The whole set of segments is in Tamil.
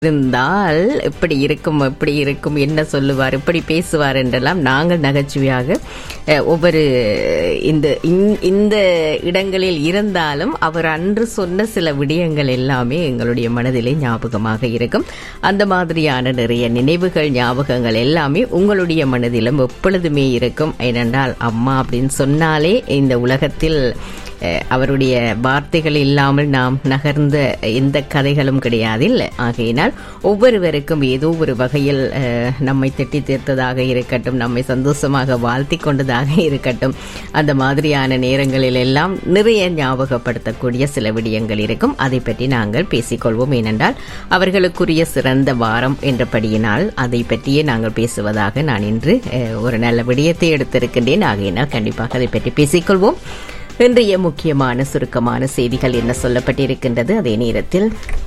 இருந்தால் எப்படி இருக்கும் என்ன சொல்லுவார் இப்படி பேசுவார் என்றெல்லாம் நாங்கள் நகைச்சுவையாக ஒவ்வொரு இந்த இடங்களில் இருந்தாலும் அவர் அன்று சொன்ன சில விடயங்கள் எல்லாமே எங்களுடைய மனதிலே ஞாபகமாக இருக்கும். அந்த மாதிரியான நிறைய நினைவுகள் ஞாபகங்கள் எல்லாமே உங்களுடைய மனதிலும் எப்பொழுதுமே இருக்கும். ஏனென்றால் அம்மா அப்படின்னு சொன்னாலே இந்த உலகத்தில் அவருடைய வார்த்தைகள் இல்லாமல் நாம் நகர்ந்த எந்த கதைகளும் கிடையாது இல்லை. ஆகையினால் ஒவ்வொருவருக்கும் ஏதோ ஒரு வகையில் நம்மை தட்டி தீர்த்ததாக இருக்கட்டும், நம்மை சந்தோஷமாக வாழ்த்தி கொண்டதாக இருக்கட்டும், அந்த மாதிரியான நேரங்களில் எல்லாம் நிறைய ஞாபகப்படுத்தக்கூடிய சில விடயங்கள் இருக்கும். அதை பற்றி நாங்கள் பேசிக்கொள்வோம். ஏனென்றால் அவர்களுக்குரிய சிறந்த வாரம் என்றபடியினால் அதை பற்றியே நாங்கள் பேசுவதாக நான் இன்று ஒரு நல்ல விடயத்தை எடுத்திருக்கின்றேன். ஆகையினால் கண்டிப்பாக அதை பற்றி பேசிக்கொள்வோம். இன்றைய முக்கியமான சுருக்கமான செய்திகள் என்ன சொல்லப்பட்டிருக்கின்றது? அதே நேரத்தில்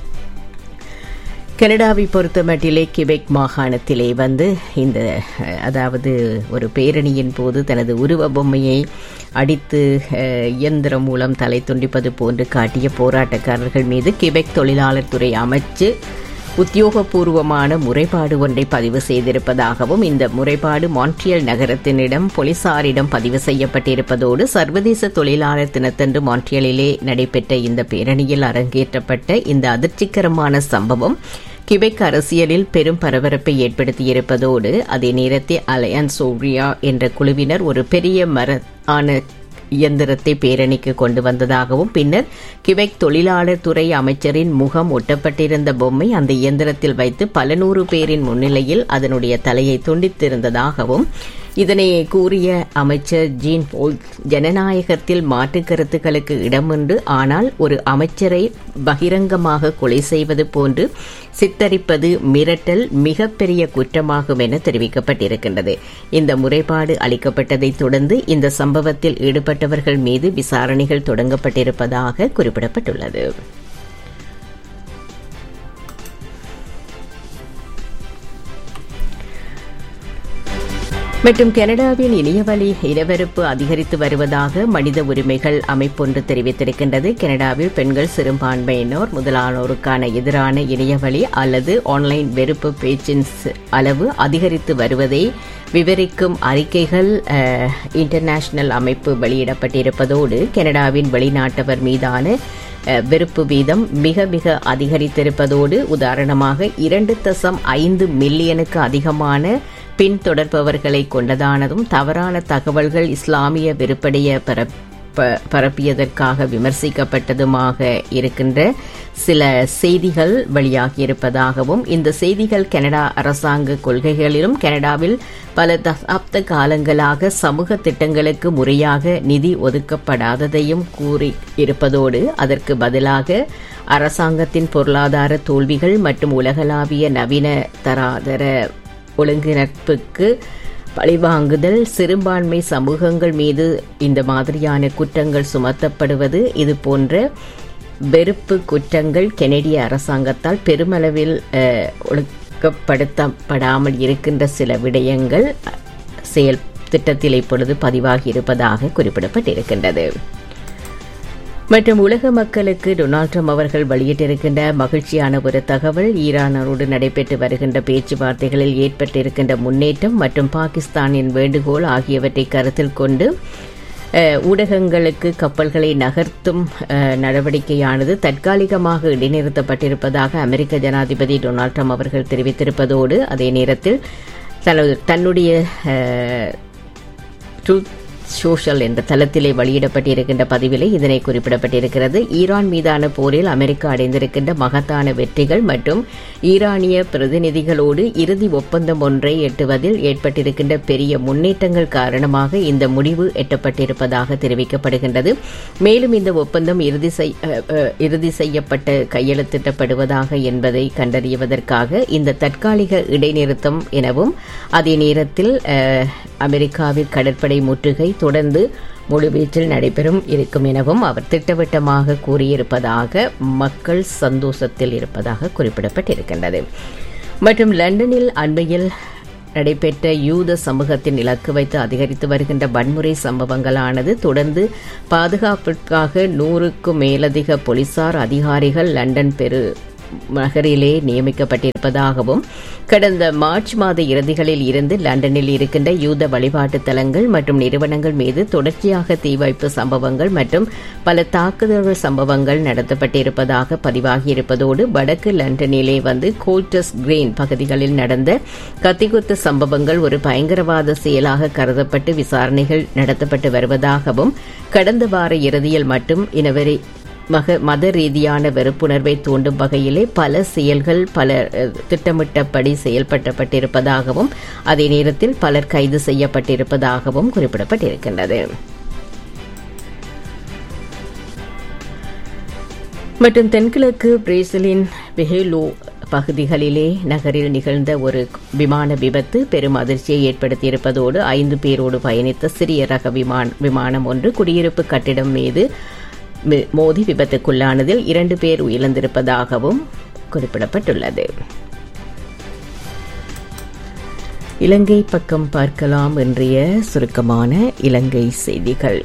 கனடாவை பொறுத்தமட்டிலே கிபெக் மாகாணத்திலே அதாவது ஒரு பேரணியின் போது தனது உருவ பொம்மையை அடித்து இயந்திரம் மூலம் தலை துண்டிப்பது போன்று காட்டிய போராட்டக்காரர்கள் மீது கிபெக் தொழிலாளர் துறை அமைச்சு உத்தியோகபூர்வமான முறைப்பாடு ஒன்றை பதிவு செய்திருப்பதாகவும், இந்த முறைப்பாடு மான்ட்ரியல் நகரத்தினிடம் போலீசாரிடம் பதிவு செய்யப்பட்டிருப்பதோடு சர்வதேச தொழிலாளர் தினத்தன்று மான்ட்ரியலிலே நடைபெற்ற இந்த பேரணியில் அரங்கேற்றப்பட்ட இந்த அதிர்ச்சிகரமான சம்பவம் கிபெக் அரசியலில் பெரும் பரபரப்பை ஏற்படுத்தியிருப்பதோடு அதே நேரத்தில் அலையன்ஸ் ஓரியா என்ற குழுவினர் ஒரு பெரிய இயந்திரத்தை பேரணிக்கு கொண்டு வந்ததாகவும், பின்னர் கிபெக் தொழிலாளர் துறை அமைச்சரின் முகம் ஒட்டப்பட்டிருந்த பொம்மை அந்த இயந்திரத்தில் வைத்து பல நூறு பேரின் முன்னிலையில் அதனுடைய தலையை துண்டித்திருந்ததாகவும், இதனை கூறிய அமைச்சர் ஜீன் போல் ஜனநாயகத்தில் மாற்று கருத்துக்களுக்கு இடமுண்டு, ஆனால் ஒரு அமைச்சரை பகிரங்கமாக கொலை செய்வது போன்று சித்தரிப்பது மிரட்டல் மிகப்பெரிய குற்றமாகும் என தெரிவிக்கப்பட்டிருக்கின்றது. இந்த முறைப்பாடு அளிக்கப்பட்டதைத் தொடர்ந்து இந்த சம்பவத்தில் ஈடுபட்டவர்கள் மீது விசாரணைகள் தொடங்கப்பட்டிருப்பதாக குறிப்பிடப்பட்டுள்ளது. மற்றும் கனடாவில் இணையவழி இனவெறுப்பு அதிகரித்து வருவதாக மனித உரிமைகள் அமைப்பொன்று தெரிவித்திருக்கின்றது. கனடாவில் பெண்கள், சிறுபான்மையினோர் முதலானோருக்கான எதிரான இணையவழி அல்லது ஆன்லைன் வெறுப்பு பேச்சின் அளவு அதிகரித்து வருவதை விவரிக்கும் அறிக்கைகள் இன்டர்நேஷனல் அமைப்பு வெளியிடப்பட்டிருப்பதோடு கனடாவின் வெளிநாட்டவர் மீதான வெறுப்பு வீதம் மிக மிக அதிகரித்திருப்பதோடு, உதாரணமாக 2.5 மில்லியனுக்கு அதிகமான பின்தொடர்பவர்களை கொண்டதானதும் தவறான தகவல்கள் இஸ்லாமிய வெறுப்படைய பரப்பியதற்காக விமர்சிக்கப்பட்டதுமாக இருக்கின்ற சில செய்திகள் வெளியாகியிருப்பதாகவும், இந்த செய்திகள் கனடா அரசாங்க கொள்கைகளிலும் கனடாவில் பல தசாப்த காலங்களாக சமூக திட்டங்களுக்கு முறையாக நிதி ஒதுக்கப்படாததையும் கூறி இருப்பதோடு, அதற்கு பதிலாக அரசாங்கத்தின் பொருளாதார தோல்விகள் மற்றும் உலகளாவிய நவீன தராதர ஒழுங்கிணைப்புக்கு பழிவாங்குதல், சிறுபான்மை சமூகங்கள் மீது இந்த மாதிரியான குற்றங்கள் சுமத்தப்படுவது, இது போன்ற வெறுப்பு குற்றங்கள் கனடிய அரசாங்கத்தால் பெருமளவில் ஒழுங்கப்படுத்தப்படாமல் இருக்கின்ற சில விடயங்கள் செயல் திட்டத்தில் இப்பொழுது பதிவாகி இருப்பதாக குறிப்பிடப்பட்டிருக்கின்றது. மற்றும் உலக மக்களுக்கு டொனால்ட் ட்ரம்ப் அவர்கள் வெளியிட்டிருக்கின்ற மகிழ்ச்சியான ஒரு தகவல், ஈரானோடு நடைபெற்று வருகின்ற பேச்சுவார்த்தைகளில் ஏற்பட்டிருக்கின்ற முன்னேற்றம் மற்றும் பாகிஸ்தானின் வேண்டுகோள் ஆகியவற்றை கருத்தில் கொண்டு ஊடகங்களுக்கு கப்பல்களை நகர்த்தும் நடவடிக்கையானது தற்காலிகமாக இடைநிறுத்தப்பட்டிருப்பதாக அமெரிக்க ஜனாதிபதி டொனால்ட் ட்ரம்ப் அவர்கள் தெரிவித்திருப்பதோடு, அதே நேரத்தில் தன்னுடைய சோஷல் என்ற தளத்திலே வெளியிடப்பட்டிருக்கின்ற பதிவிலே இதனை குறிப்பிடப்பட்டிருக்கிறது. ஈரான் மீதான போரில் அமெரிக்கா அடைந்திருக்கின்ற மகத்தான வெற்றிகள் மற்றும் ஈரானிய பிரதிநிதிகளோடு இறுதி ஒப்பந்தம் ஒன்றை எட்டுவதில் ஏற்பட்டிருக்கின்ற பெரிய முன்னேற்றங்கள் காரணமாக இந்த முடிவு எட்டப்பட்டிருப்பதாக தெரிவிக்கப்படுகின்றது. மேலும் இந்த ஒப்பந்தம் இறுதி செய்யப்பட்ட கையெழுத்திடப்படுவதாக என்பதை கண்டறிவதற்காக இந்த தற்காலிக இடைநிறுத்தம் எனவும், அதே நேரத்தில் அமெரிக்காவில் கடற்படை முற்றுகை தொடர்ந்து முழுவீச்சில் நடைபெறும் இருக்கும் எனவும் அவர் திட்டவட்டமாக கூறியிருப்பதாக மக்கள் சந்தோஷத்தில் இருப்பதாக குறிப்பிடப்பட்டிருக்கின்றது. மற்றும் லண்டனில் அண்மையில் நடைபெற்ற யூத சமூகத்தின் இலக்கு வைத்து அதிகரித்து வருகின்ற வன்முறை சம்பவங்களானது தொடர்ந்து பாதுகாப்பிற்காக 100க்கும் மேலதிக போலீசார் அதிகாரிகள் லண்டன் நகரிலே நியமிக்கப்பட்டிருப்பதாகவும் கடந்த மார்ச் மாத இறுதிகளில் இருந்து லண்டனில் இருக்கின்ற யூத வழிபாட்டு தலங்கள் மற்றும் நிறுவனங்கள் மீது தொடர்ச்சியாக தீ வைப்பு சம்பவங்கள் மற்றும் பல தாக்குதல் சம்பவங்கள் நடத்தப்பட்டிருப்பதாக பதிவாகியிருப்பதோடு வடக்கு லண்டனிலே கோல்டஸ் கிரீன் பகுதிகளில் நடந்த கத்திக்குத்து சம்பவங்கள் ஒரு பயங்கரவாத செயலாக கருதப்பட்டு விசாரணைகள் நடத்தப்பட்டு வருவதாகவும் கடந்த வார இறுதியில் மட்டும் இனவெறி மத ரீதியான வெறுப்புணர்வை தூண்டும் வகையிலே பல செயல்கள் திட்டமிட்டபடி செயல்படுத்தப்பட்டிருப்பதாகவும் அதே நேரத்தில் பலர் கைது செய்யப்பட்டிருப்பதாகவும் குறிப்பிடப்பட்டிருக்கின்றது. மற்றும் தென்கிழக்கு பிரேசிலின் வெஹேலோ பகுதிகளிலே நகரில் நிகழ்ந்த ஒரு விமான விபத்து பெரும் அதிர்ச்சியை ஏற்படுத்தியிருப்பதோடு 5 பேரோடு பயணித்த சிறிய ரக விமானம் ஒன்று குடியிருப்பு கட்டிடம் மீது மோதி விபத்துக்குள்ளானதில் 2 பேர் உயிரிழந்திருப்பதாகவும் குறிப்பிடப்பட்டுள்ளது. இலங்கை பக்கம் பார்க்கலாம். இன்றைய சுருக்கமான இலங்கை செய்திகள்.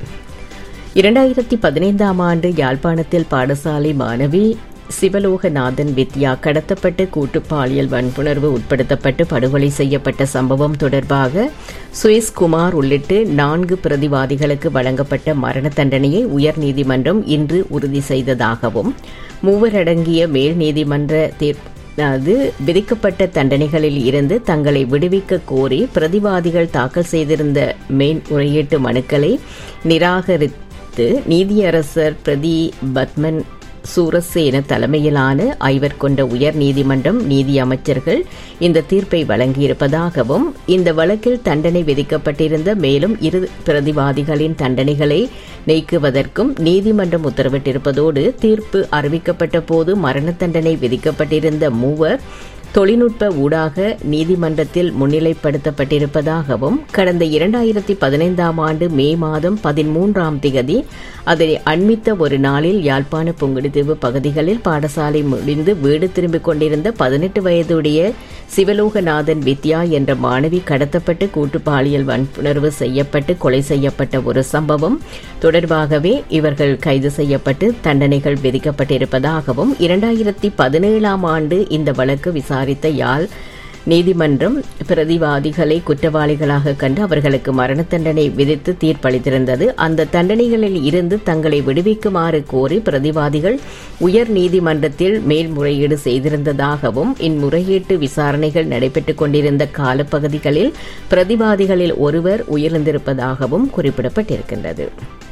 2015ஆம் ஆண்டு யாழ்ப்பாணத்தில் பாடசாலை மாணவி சிவலோகநாதன் வித்யா கடத்தப்பட்டு கூட்டு பாலியல் வன்புணர்வு உட்படுத்தப்பட்டு படுகொலை செய்யப்பட்ட சம்பவம் தொடர்பாக சுயஸ்குமார் உள்ளிட்ட 4 பிரதிவாதிகளுக்கு வழங்கப்பட்ட மரண தண்டனையை உயர்நீதிமன்றம் இன்று உறுதி செய்ததாகவும் 3 அடங்கிய மேல் நீதிமன்ற விதிக்கப்பட்ட தண்டனைகளில் இருந்து தங்களை விடுவிக்க கோரி பிரதிவாதிகள் தாக்கல் செய்திருந்த மேன்முறையீட்டு மனுக்களை நிராகரித்து நீதியரசர் பிரதி பத்மன் சூரசேன தலைமையிலான 5 கொண்ட உயர் நீதிமன்றம் நீதி அமைச்சர்கள் இந்த தீர்ப்பை வழங்கியிருப்பதாகவும் இந்த வழக்கில் தண்டனை விதிக்கப்பட்டிருந்த மேலும் 2 பிரதிவாதிகளின் தண்டனைகளை நீக்குவதற்கும் நீதிமன்றம் உத்தரவிட்டிருப்பதோடு தீர்ப்பு அறிவிக்கப்பட்ட போது மரண தண்டனை விதிக்கப்பட்டிருந்த 3 தொழில்நுட்ப ஊடாக நீதிமன்றத்தில் முன்னிலைப்படுத்தப்பட்டிருப்பதாகவும் கடந்த 2015ஆம் ஆண்டு மே மாதம் 13ஆம் திகதி அதனை அண்மித்த ஒரு நாளில் யாழ்ப்பாண புங்குடுதீவு பகுதிகளில் பாடசாலை முடிந்து வீடு திரும்பிக் கொண்டிருந்த 18 வயதுடைய சிவலோகநாதன் வித்யா என்ற மாணவி கடத்தப்பட்டு கூட்டு பாலியல் வன்புணர்வு செய்யப்பட்டு கொலை செய்யப்பட்ட ஒரு சம்பவம் தொடர்பாகவே இவர்கள் கைது செய்யப்பட்டு தண்டனைகள் விதிக்கப்பட்டிருப்பதாகவும் 2017ஆம் ஆண்டு இந்த வழக்கு விசாரித்த யாழ் நீதிமன்றம் பிரதிவாதிகளை குற்றவாளிகளாக கண்டு அவர்களுக்கு மரண தண்டனை விதித்து தீர்ப்பளித்திருந்தது. அந்த தண்டனைகளில் இருந்து தங்களை விடுவிக்குமாறு கோரி பிரதிவாதிகள் உயர் நீதிமன்றத்தில் மேல்முறையீடு செய்திருந்ததாகவும் இம்முறையீட்டு விசாரணைகள் நடைபெற்றுக் கொண்டிருந்த காலப்பகுதிகளில் பிரதிவாதிகளில் ஒருவர் உயிரிழந்திருப்பதாகவும் குறிப்பிடப்பட்டிருக்கின்றது.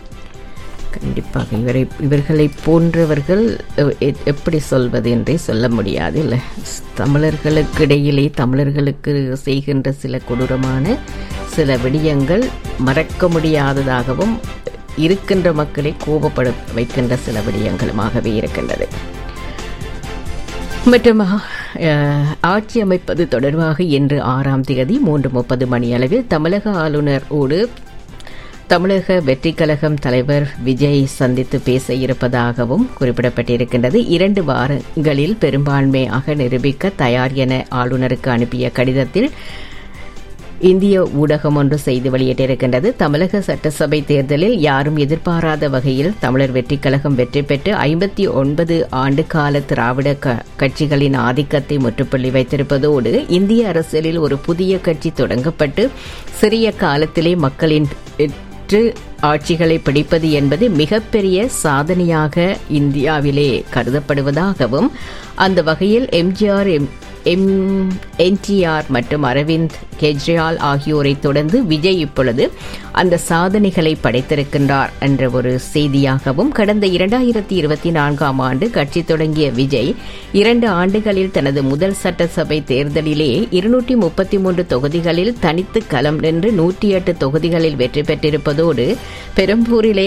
கண்டிப்பாக இவர்களை போன்றவர்கள் எப்படி சொல்வது என்றே சொல்ல முடியாது. இல்லை, தமிழர்களுக்கு இடையிலே தமிழர்களுக்கு செய்கின்ற சில கொடூரமான சில விடயங்கள் மறக்க முடியாததாகவும் இருக்கின்ற மக்களை கோபப்பட வைக்கின்ற சில விடயங்களுமாகவே இருக்கின்றது. மற்றும் ஆட்சி அமைப்பது தொடர்பாக இன்று 6ஆம் தேதி 3:30 மணியளவில் தமிழக ஆளுநரோடு தமிழக வெற்றிக் கழகம் தலைவர் விஜய் சந்தித்து பேச இருப்பதாகவும் குறிப்பிடப்பட்டிருக்கின்றது. 2 வாரங்களில் பெரும்பான்மையாக நிரூபிக்க தயார் என ஆளுநருக்கு அனுப்பிய கடிதத்தில் இந்திய ஊடகம் ஒன்று செய்தி வெளியிட்டிருக்கின்றது. தமிழக சட்டசபை தேர்தலில் யாரும் எதிர்பாராத வகையில் தமிழர் வெற்றிக் கழகம் வெற்றி பெற்று 59 ஆண்டு கால திராவிட கட்சிகளின் ஆதிக்கத்தை முற்றுப்புள்ளி வைத்திருப்பதோடு இந்திய அரசியலில் ஒரு புதிய கட்சி தொடங்கப்பட்டு சிறிய காலத்திலே மக்களின் ஆட்சிகளை பிடிப்பது என்பது மிகப்பெரிய சாதனையாக இந்தியாவிலே கருதப்படுவதாகவும் அந்த வகையில் எம்ஜிஆர் என்டிஆர் மற்றும் அரவிந்த் கெஜ்ரிவால் ஆகியோரை தொடர்ந்து விஜய் இப்பொழுது அந்த சாதனைகளை படைத்திருக்கின்றார் என்ற ஒரு செய்தியாகவும் கடந்த 2024ஆம் ஆண்டு கட்சி தொடங்கிய விஜய் 2 ஆண்டுகளில் தனது முதல் சட்டசபை தேர்தலிலே 233 தொகுதிகளில் தனித்து களம் நின்று 108 தொகுதிகளில் வெற்றி பெற்றிருப்பதோடு பெரம்பூரிலே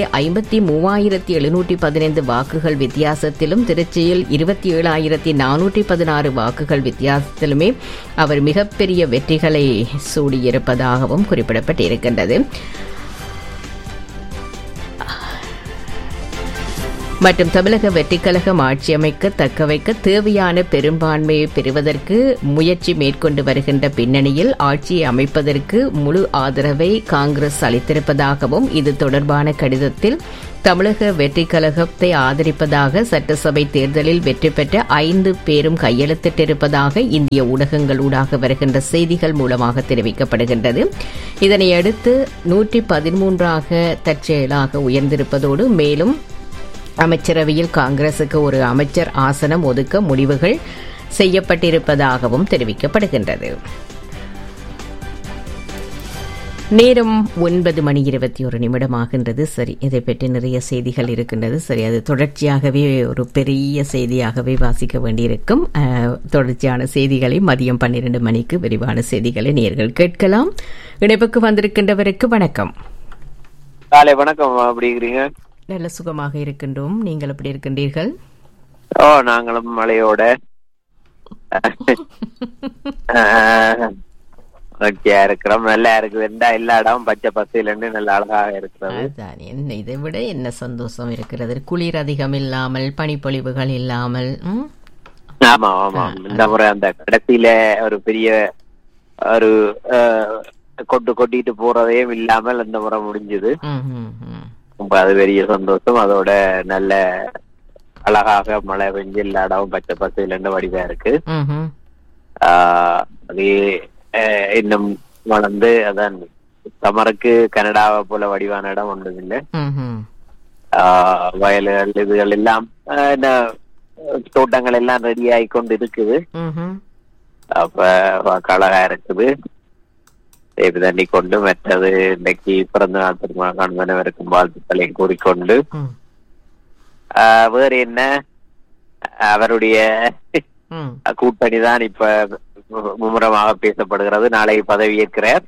53,715 வாக்குகள் வித்தியாசத்திலும் திருச்சியில் 27,416 வாக்குகள் வித்தியாசத்திலுமே அவர் மிகப்பெரிய வெற்றிகளை சூடியிருப்பதாகவும் குறிப்பிடப்பட்டிருக்கின்றது. மற்றும் தமிழக வெற்றிக்கழகம் ஆட்சி அமைக்க தக்கவைக்க தேவையான பெரும்பான்மையை பெறுவதற்கு முயற்சி மேற்கொண்டு வருகின்ற பின்னணியில் ஆட்சியை அமைப்பதற்கு முழு ஆதரவை காங்கிரஸ் அளித்திருப்பதாகவும் இது தொடர்பான கடிதத்தில் தமிழக வெற்றிக்கழகத்தை ஆதரிப்பதாக சட்டசபை தேர்தலில் வெற்றி பெற்ற 5 பேரும் கையெழுத்திட்டிருப்பதாக இந்திய ஊடகங்களூடாக வருகின்ற செய்திகள் மூலமாக தெரிவிக்கப்படுகின்றது. இதனையடுத்து 113ஆக தற்செயலாக உயர்ந்திருப்பதோடு மேலும் அமைச்சரவையில் காங்கிரசுக்கு ஒரு அமைச்சர் ஆசனம் ஒதுக்க முடிவுகள் செய்யப்பட்டிருப்பதாகவும் தெரிவிக்கப்படுகின்றது. நேரம் 9:21 ஆகின்றது. சரி, இதை பற்றி நிறைய செய்திகள் இருக்கின்றது. சரி, அது தொடர்ச்சியாகவே ஒரு பெரிய செய்தியாகவே வாசிக்க வேண்டியிருக்கும். தொடர்ச்சியான செய்திகளை மதியம் 12 மணிக்கு விரிவான செய்திகளை நேயர்கள் கேட்கலாம். இணைப்புக்கு வந்திருக்கின்றவருக்கு வணக்கம். காலை வணக்கம். எப்படி இருக்கிறீங்க? நல்ல சுகமாக இருக்கின்றோம். நீங்கள் எப்படி இருக்கின்றீர்கள்? நாங்களும் மழையோட இருக்கிறோம். நல்லா இருக்குது. எல்லா இடமும் பச்சை பசையிலன்னு நல்ல அழகாக இருக்கிறது. என்ன இதை விட என்ன சந்தோஷம் இருக்கிறது? குளிர் அதிகம் இல்லாமல், பனிப்பொழிவுகள் இல்லாமல். ஆமா ஆமா, இந்த முறை அந்த கடைசியில ஒரு பெரிய ஒரு கொட்டிட்டு போறதையும் இல்லாமல் இந்த முறை முடிஞ்சது. அது பெரிய சந்தோஷம். அதோட நல்ல அழகாக மழை பெஞ்சு எல்லா இடமும் பச்சை பசையிலன்னு வடிவா இருக்கு. அது இன்னும் வளர்ந்து அதான் சமருக்கு கனடாவை போல வடிவான இடம் ஒன்றும் இல்லை. வயல்கள் இதுகள் எல்லாம் தோட்டங்கள் எல்லாம் ரெடி ஆகி கொண்டு இருக்குது. அப்ப அழகா இருக்குது. தண்ணி கொண்டு மற்றது இன்னைக்கு பிறந்த நாள் திருமண காண்பனவருக்கும் வாழ்த்துக்களை கூறிக்கொண்டு வேறு என்ன, அவருடைய கூட்டணி தான் இப்ப மும்முரமாக பேசப்படுகிறது. நாளை பதவியேற்கிறார்.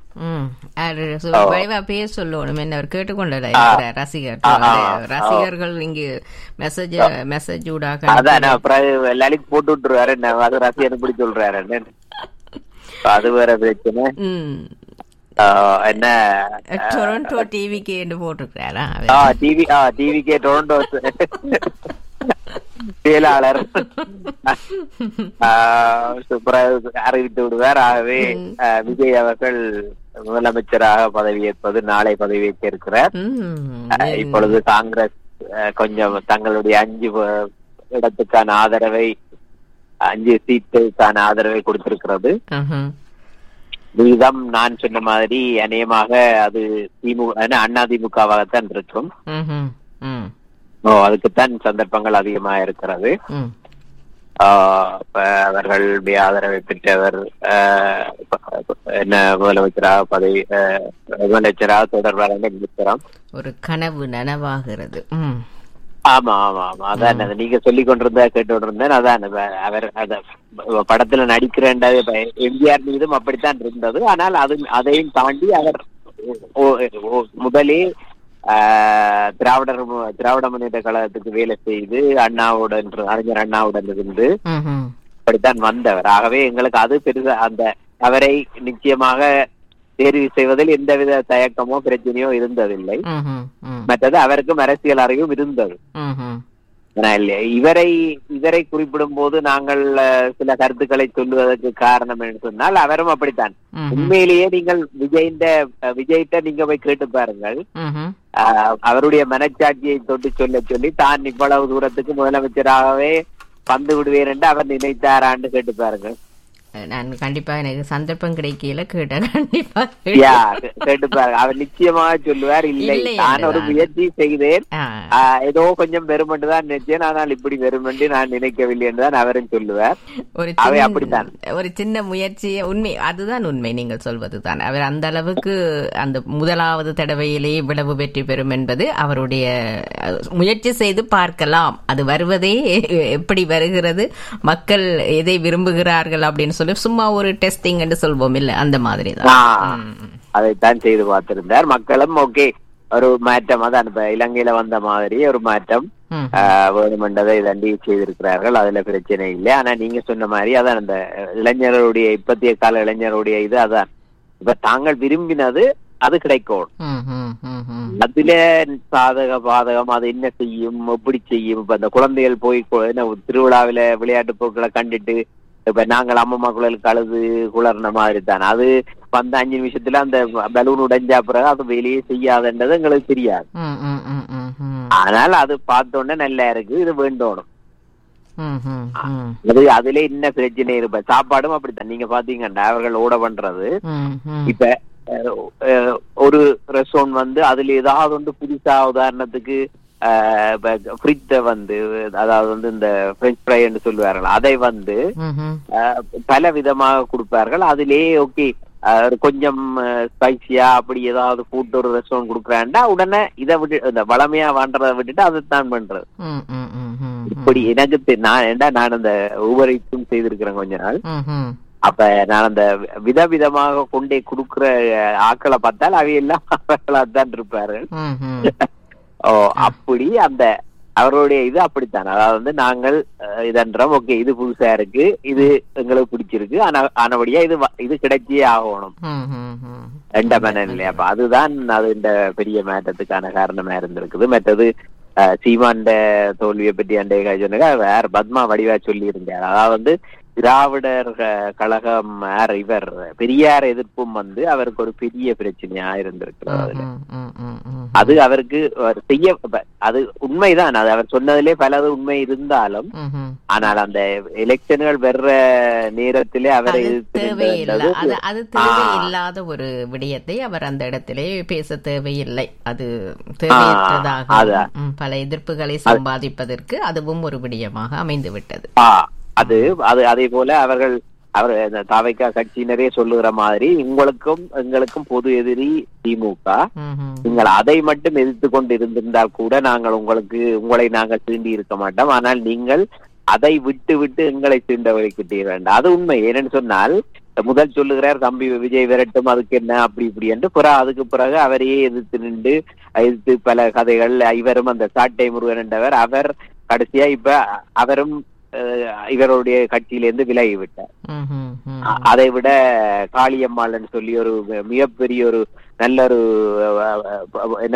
பேர் சொல்லணும் என்ன கேட்டுக்கொண்டார் ரசிகர்கள் இங்கு மெசேஜ் ஊடாக அதான் லலித் போட்டு விட்டுருவாரு. அது ரசிகர் இப்படி சொல்றாரு. அது வேற பிரச்சனை. என்ன டொரண்டோ டிவிக்கு போட்டிருக்காரா? டிவிக்கே டொரண்டோ செயலாளர் அறிவித்து விடுவார். ஆகவே விஜய் அவர்கள் முதலமைச்சராக பதவியேற்பது நாளை பதவியேற்க இருக்கிறார். இப்பொழுது காங்கிரஸ் கொஞ்சம் தங்களுடைய 5 இடத்துக்கான ஆதரவை 5 சீட்டுக்கான ஆதரவை கொடுத்திருக்கிறது. இதுதான் நான் சொன்ன மாதிரி அநேகமாக அது அதிமுகவாகத்தான் இருக்கும். அதுக்குத்தான் சந்தர்ப்பங்கள் அதிகமா இருக்கிறது. அவர்களுடைய ஆதரவை பெற்றவர் என்ன முதலமைச்சராக முதலமைச்சராக தொடர்பாக இருக்கிறோம். ஒரு கனவு நனவாகிறது. ஆமா ஆமா ஆமா, அதான் நீங்க சொல்லி கொண்டிருந்தா கேட்டுருந்தேன். அதான் அவர் படத்துல நடிக்கிற எம்ஜிஆர் மீதும் அப்படித்தான் இருந்தது. ஆனால் அதையும் தாண்டி அவர் முதலே திராவிட முன்னேற்ற கழகத்துக்கு வேலை செய்து அறிஞர் அண்ணாவுடன் இருந்து அப்படித்தான் வந்தவர். ஆகவே எங்களுக்கு அது பெருசா அவரை நிச்சயமாக தேர்வு செய்வதில் எந்தவித தயக்கமோ பிரச்சனையோ இருந்ததில்லை. மற்றது அவருக்கும் அரசியல் அறிவும் இருந்தது. இவரை குறிப்பிடும் போது நாங்கள் சில கருத்துக்களை சொல்லுவதற்கு காரணம் என்று சொன்னால் அவரும் அப்படித்தான். உண்மையிலேயே நீங்கள் விஜய்கிட்ட நீங்க போய் கேட்டு பாருங்கள். அவருடைய மனச்சாட்சியை தொட்டு சொல்லி தான் இவ்வளவு தூரத்துக்கு முதலமைச்சராகவே வந்து விடுவேன் என்று அவர் நினைத்தாரான்னு கேட்டு பாருங்கள். நான் கண்டிப்பா எனக்கு சந்தர்ப்பம் கிடைக்கல கேட்டேன். கண்டிப்பா கேட்டுப்பாரு. அவர் நிச்சயமாக சொல்லுவார், இல்லை நான் ஒரு முயற்சி செய்தேன், ஏதோ கொஞ்சம் வெறுமண்டு தான் நினைச்சேன், ஆனால் இப்படி வெறுமண்டு நான் நினைக்கவில்லை என்றுதான் அவரும் சொல்லுவார். அப்படித்தான் ஒரு சின்ன முயற்சி. உண்மை, அதுதான் உண்மை, நீங்கள் சொல்வதுதான். அவர் அந்த அளவுக்கு அந்த முதலாவது தடவையிலேயே இவ்வளவு வெற்றி பெறும் என்பது அவருடைய முயற்சி செய்து பார்க்கலாம். அது வருவதே எப்படி வருகிறது, மக்கள் எதை விரும்புகிறார்கள் அப்படின்னு சும்மா ஒரு டெஸ்டிங் என்று சொல்வோம் இல்ல, அந்த மாதிரி தான் அதைத்தான் செய்து பார்த்திருந்தார். மக்களும் ஓகே ஒரு மாற்றம், அதான் இலங்கையில வந்த மாதிரி ஒரு மாற்றம் வேணுமென்றதை தண்டி செய்திருக்கிறார்கள். அதுல பிரச்சனை இல்லை. ஆனா நீங்க சொன்ன மாதிரி அதான் அந்த இளைஞர்களுடைய இப்பத்திய கால இளைஞருடைய இது அதான் இப்ப தாங்கள் விரும்பினது அது கிடைக்கும். அதுல சாதக பாதகம் அது என்ன செய்யும் எப்படி செய்யும். இப்ப அந்த குழந்தைகள் போய் திருவிழாவில விளையாட்டு பொருட்களை கண்டுட்டு இப்ப நாங்கள் அம்மம்மா குழலுக்கு அழுது குளர்ன மாதிரி தான் அது வந்த 5 நிமிஷத்துல அந்த பலூன் உடைஞ்சா பிறகு அது வெளியே செய்யாதுன்றது எங்களுக்கு தெரியாது. ஆனால் அது பார்த்தோன்னே நல்லா இருக்கு, இது வேண்டோணும். அது அதுல என்ன பிரச்சனை இருப்ப சாப்பாடும் அப்படித்தான். நீங்க பாத்தீங்கன்னா அவர்கள் ஓட பண்றது இப்ப ஒரு ரெஸ்டாரண்ட் வந்து அதுல ஏதாவது வந்து புதுசா உதாரணத்துக்கு ஃப்ரிட்ஜ வந்து அதாவது வந்து இந்த பிரெஞ்ச் ஃப்ரை என்று சொல்லுவார்கள் அதை வந்து பல விதமாக கொடுப்பார்கள். அதுலயே ஓகே கொஞ்சம் ஸ்பைசியா அப்படி ஏதாவது ஃபுட் ஒரு ரெஸ்டாரண்ட் கொடுக்குறாண்டா உடனே இதை விட்டு இந்த வளமையா வாண்டறதை விட்டுட்டு அதைத்தான் பண்றது. இப்படி எனக்கு நான் அந்த ஊபர் ஈட்ஸும் செய்திருக்கிறேன் கொஞ்ச நாள். அப்ப நான் அந்த விதவிதமாக கொண்டே கொடுக்குற ஆக்களை பார்த்தால் அவையெல்லாம் அவர்களாத்தான் இருப்பார்கள். அப்படி அந்த அவருடைய இது அப்படித்தான். அதாவது வந்து நாங்கள் இதன்றோம் ஓகே இது புதுசா இருக்கு, இது எங்களுக்கு பிடிச்சிருக்கு, ஆனபடியா இது கிடைச்சே ஆகணும் ரெண்ட மன இல்லையா. அப்ப அதுதான் அது இந்த பெரிய மாற்றத்துக்கான காரணமா இருந்திருக்குது. மற்றது சீமாண்ட தோல்வியை பற்றி அண்டைய சொன்ன வேற பத்மா வடிவா சொல்லி இருந்தார். அதாவது வந்து திராவிடர் கழகம் இவர் பெரியார் எதிர்ப்பும் வந்து அவருக்கு ஒரு பெரிய பிரச்சனையா இருந்திருக்கிறது. அது அவருக்கு செய்ய அது உண்மைதான், அது அவர் சொன்னதிலே பலது உண்மை இருந்தாலும் ஆனால் அந்த எலெக்ஷன்கள் வர்ற நேரத்திலே அவரை அது தேவையில்லாத ஒரு விடயத்தை அவர் அந்த இடத்திலே பேச தேவையில்லை. அது தேவையற்றதாக பல எதிர்ப்புகளை சம்பாதிப்பதற்கு அதுவும் ஒரு விடயமாக அமைந்து விட்டது. அது அதே போல அவர் தாவைக்கா கட்சியினரே சொல்லுகிற மாதிரி உங்களுக்கும் எங்களுக்கும் பொது எதிரி திமுக, நீங்கள் அதை மட்டும் எதிர்த்து கொண்டு இருந்திருந்தால் கூட நாங்கள் உங்களை நாங்கள் தீண்டி இருக்க மாட்டோம், ஆனால் நீங்கள் அதை விட்டு விட்டு எங்களை தீண்ட வைக்கிட்டே வேண்டாம். அது உண்மை. ஏனென்னு சொன்னால் முதல் சொல்லுகிறார் தம்பி விஜய் விரட்டும் அதுக்கு என்ன அப்படி இப்படி என்று அதுக்கு பிறகு அவரையே எதிர்த்து பல கதைகள். இவரும் அந்த சாட்டை முருகன் என்றவர் அவர் கடைசியா இப்ப அவரும் இவருடைய கட்சியிலிருந்து விலகி விட்டார். அதை விட காளியம்மாள் சொல்லி ஒரு மிகப்பெரிய ஒரு நல்ல ஒரு என்ன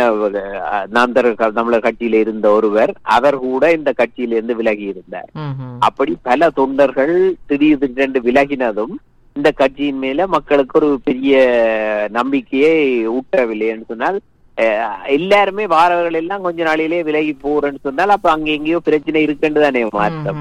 தமிழர் கட்சியில இருந்த ஒருவர் அவர் கூட இந்த கட்சியிலிருந்து விலகி இருந்தார். அப்படி பல தொண்டர்கள் திடீர்னு விலகினதும் இந்த கட்சியின் மேல மக்களுக்கு ஒரு பெரிய நம்பிக்கையை ஊட்டவில்லை என்று சொன்னால் எல்லாருமே வாரவர்கள் எல்லாம் கொஞ்ச நாளிலே விலகி போறேன்னு சொன்னால் அப்ப அங்க எங்கேயோ பிரச்சனை இருக்குன்றதானே மாற்றம்.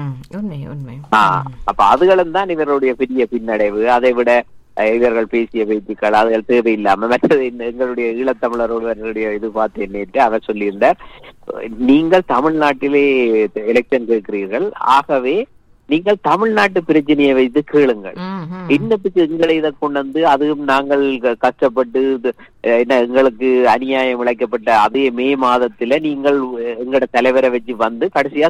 அப்ப அதுகளும் தான் இவருடைய பெரிய பின்னடைவு. அதை விட இவர்கள் பேசிய பேச்சுக்கள் அதுகள் தேவையில்லாம மற்றது எங்களுடைய ஈழத்தமிழர்களுடைய இது பார்த்து நேற்று அவர் சொல்லியிருந்தார், நீங்கள் தமிழ்நாட்டிலே எலெக்ஷன் கேட்கிறீர்கள், ஆகவே நீங்கள் தமிழ்நாட்டு பிரச்சனையை வைத்து கேளுங்கள், இன்னத்துக்கு எங்களை இதை கொண்டு வந்து அதுவும் நாங்கள் கஷ்டப்பட்டு எங்களுக்கு அநியாயம் இழைக்கப்பட்ட அதே மே மாதத்துல நீங்கள் எங்களோட தலைவரை வச்சு வந்து கடைசியா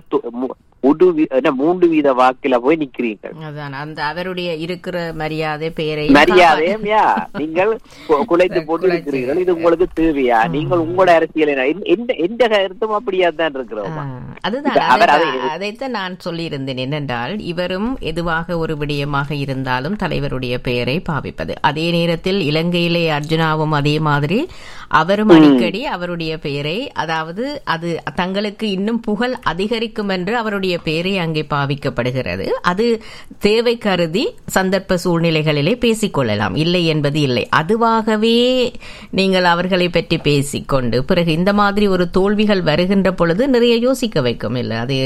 3 வீத வாக்கில போய் நிக்கிறீர்கள். அந்த அவருடைய இருக்கிற மரியாதையும் நீங்கள் குலைத்து போட்டு இருக்கிறீர்கள். இது உங்களுக்கு தேவையா? நீங்கள் உங்களோட அரசியல் எந்த கருத்தும் அப்படியா தான் இருக்கிறோம். அதுதான் அதைத்தான் நான் சொல்லியிருந்தேன். என்னென்றால் இவரும் எதுவாக ஒரு விடயமாக இருந்தாலும் தலைவருடைய பெயரை பாவிப்பது. அதே நேரத்தில் இலங்கையிலே அர்ஜுனாவும் அதே மாதிரி அவரும் அடிக்கடி அவருடைய பெயரை, அதாவது அது தங்களுக்கு இன்னும் புகழ் அதிகரிக்கும் என்று அவருடைய பெயரை அங்கே பாவிக்கப்படுகிறது. அது தேவை கருதி சந்தர்ப்ப சூழ்நிலைகளிலே பேசிக்கொள்ளலாம், இல்லை என்பது இல்லை. அதுவாகவே நீங்கள் அவர்களை பற்றி பேசிக்கொண்டு பிறகு இந்த மாதிரி ஒரு தோல்விகள் வருகின்ற பொழுது நிறைய யோசிக்க வைக்கும். இல்லை அது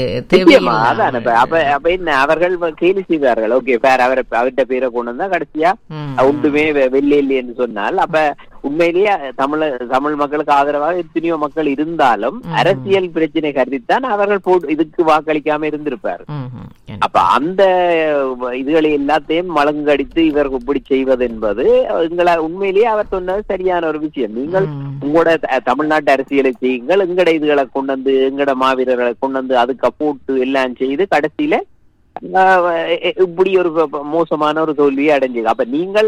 அவர்கள் கேலி செய்வார்கள். ஓகே அவர்கிட்ட பேரை கொண்டு வந்தா கடைசியா ஒன்றுமே வெள்ளை என்று சொன்னால் அப்ப உண்மையிலேயே தமிழ் மக்களுக்கு ஆதரவாக எத்தனையோ மக்கள் இருந்தாலும் அரசியல் பிரச்சனை கருதித்தான் அவர்கள் இதுக்கு வாக்களிக்காம இருந்திருப்பார். அப்ப அந்த இதுகளை எல்லாத்தையும் மலங்கடித்து இவர் இப்படி செய்வது என்பது உண்மையிலேயே அவர் சொன்னது சரியான ஒரு விஷயம். நீங்கள் உங்களோட தமிழ்நாட்டு அரசியலை செய்யுங்கள், எங்கட இதுகளை கொண்டு வந்து எங்கட மாவீரர்களை கொண்டு வந்து அதுக்கு போட்டு எல்லாம் செய்து கடைசியில இப்படி ஒரு மோசமான ஒரு தோல்வியை அடைஞ்சது. அப்ப நீங்கள்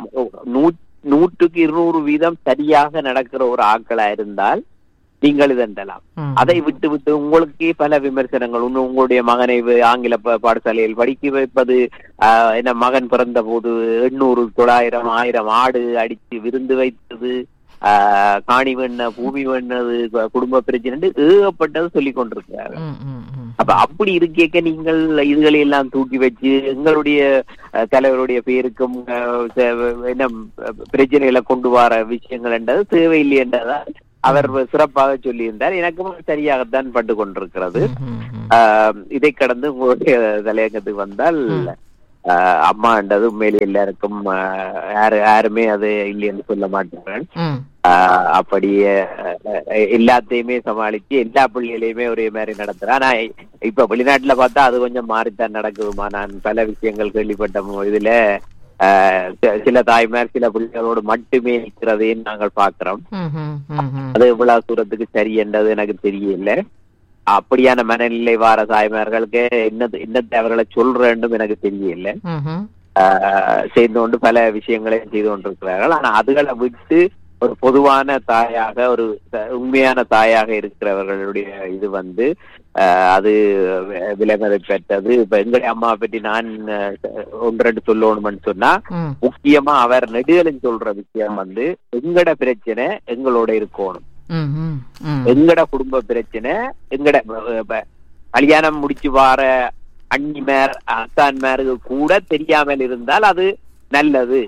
100% சரியாக நடக்கிற ஒரு ஆட்களா இருந்தால் நீங்கள் இதெல்லாம் அதை விட்டு விட்டு உங்களுக்கே பல விமர்சனங்கள். உங்களுடைய மகனை ஆங்கில பாடசாலையில் படிக்க வைப்பது, என்ன மகன் பிறந்த போது 800, 900, 1000 ஆடு அடித்து விருந்து வைத்தது, காணி வேண பூமி வேணது குடும்ப பிரச்சனை ஏகப்பட்டது சொல்லி கொண்டிருக்கிறாரு. அப்ப அப்படி இருக்கேக்க நீங்கள் இதுகளை எல்லாம் தூக்கி வச்சு எங்களுடைய தலைவருடைய பேருக்கும் என்ன பிரச்சனைகளை கொண்டு வர விஷயங்கள் என்றது தேவையில்லை என்றதான் அவர் சிறப்பாக சொல்லியிருந்தார். எனக்கும் சரியாகத்தான் பட்டு கொண்டிருக்கிறது. இதை கடந்து உங்களுடைய தலையங்கத்துக்கு வந்தால் அம்மா என்றது உண்மையிலே எல்லாருக்கும் யாருமே அது இல்லைன்னு சொல்ல மாட்டார்கள். அப்படியே எல்லாத்தையுமே சமாளிச்சு எல்லா பிள்ளைகளையுமே ஒரே மாதிரி நடத்துறேன். ஆனா இப்ப வெளிநாட்டுல பார்த்தா அது கொஞ்சம் மாறித்தான் நடக்குதுமா. நான் பல விஷயங்கள் கேள்விப்பட்ட இதுல சில தாய்மார் சில பிள்ளைகளோடு மட்டுமே இருக்கிறதையும் நாங்கள் பாக்குறோம். அது எவ்வளவு தூரத்துக்கு சரி என்றது எனக்கு தெரியல. அப்படியான மனநிலை வார தாய்மார்களுக்கு என்னத்தை அவர்களை சொல்றேன்னு எனக்கு தெரியல. சேர்ந்து கொண்டு பல விஷயங்களை செய்து கொண்டிருக்கிறார்கள். ஆனா அதுகளை விட்டு ஒரு பொதுவான தாயாக ஒரு உண்மையான தாயாக இருக்கிறவர்களுடைய இது அது விலைமதி பெற்றது. இப்ப எங்களுடைய அம்மா பற்றி நான் ஒன்று சொல்லணும்னு சொன்னா, முக்கியமா அவர் நெடுகலன் சொல்ற விஷயம் எங்கட பிரச்சனை எங்களோட இருக்கணும், எங்கட குடும்ப பிரச்சனை எங்கட கல்யாணம் முடிச்சு வார அண்ணிமார் அத்தான்மாருக்கு கூட தெரியாமல் இருந்தால் அது நல்லது.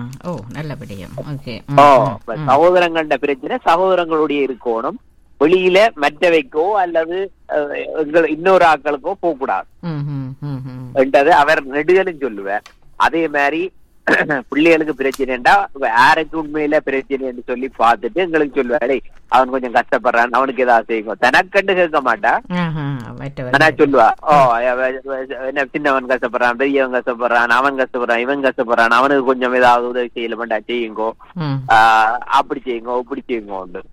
சகோதரங்கள பிரச்சனை சகோதரங்களுடைய இருக்கணும், வெளியில மற்றவைக்கோ அல்லது இன்னொரு ஆட்களுக்கோ போக கூடாது என்றது அவர் நெடுகலும் சொல்லுவார். அதே மாதிரி பிள்ளைகளுக்கு பிரச்சனைண்டா யாருக்கு உண்மையில பிரச்சனைன்னு சொல்லி பார்த்துட்டு எங்களுக்கு சொல்லுவாரு, அவன் கொஞ்சம் கஷ்டப்படுறான், அவனுக்கு ஏதாவது செய்யும். தனக்கண்டு கேட்க மாட்டா, ஆனா சொல்லுவா, என்ன சின்னவன் கஷ்டப்படுறான், பெரியவன் கஷ்டப்படுறான், அவன் கஷ்டப்படுறான், இவன் கஷ்டப்படுறான், அவனுக்கு கொஞ்சம் ஏதாவது உதவி செய்யல மாட்டா, செய்யுங்கோ, அப்படி செய்யுங்கோ, இப்படி செய்யுங்கோ.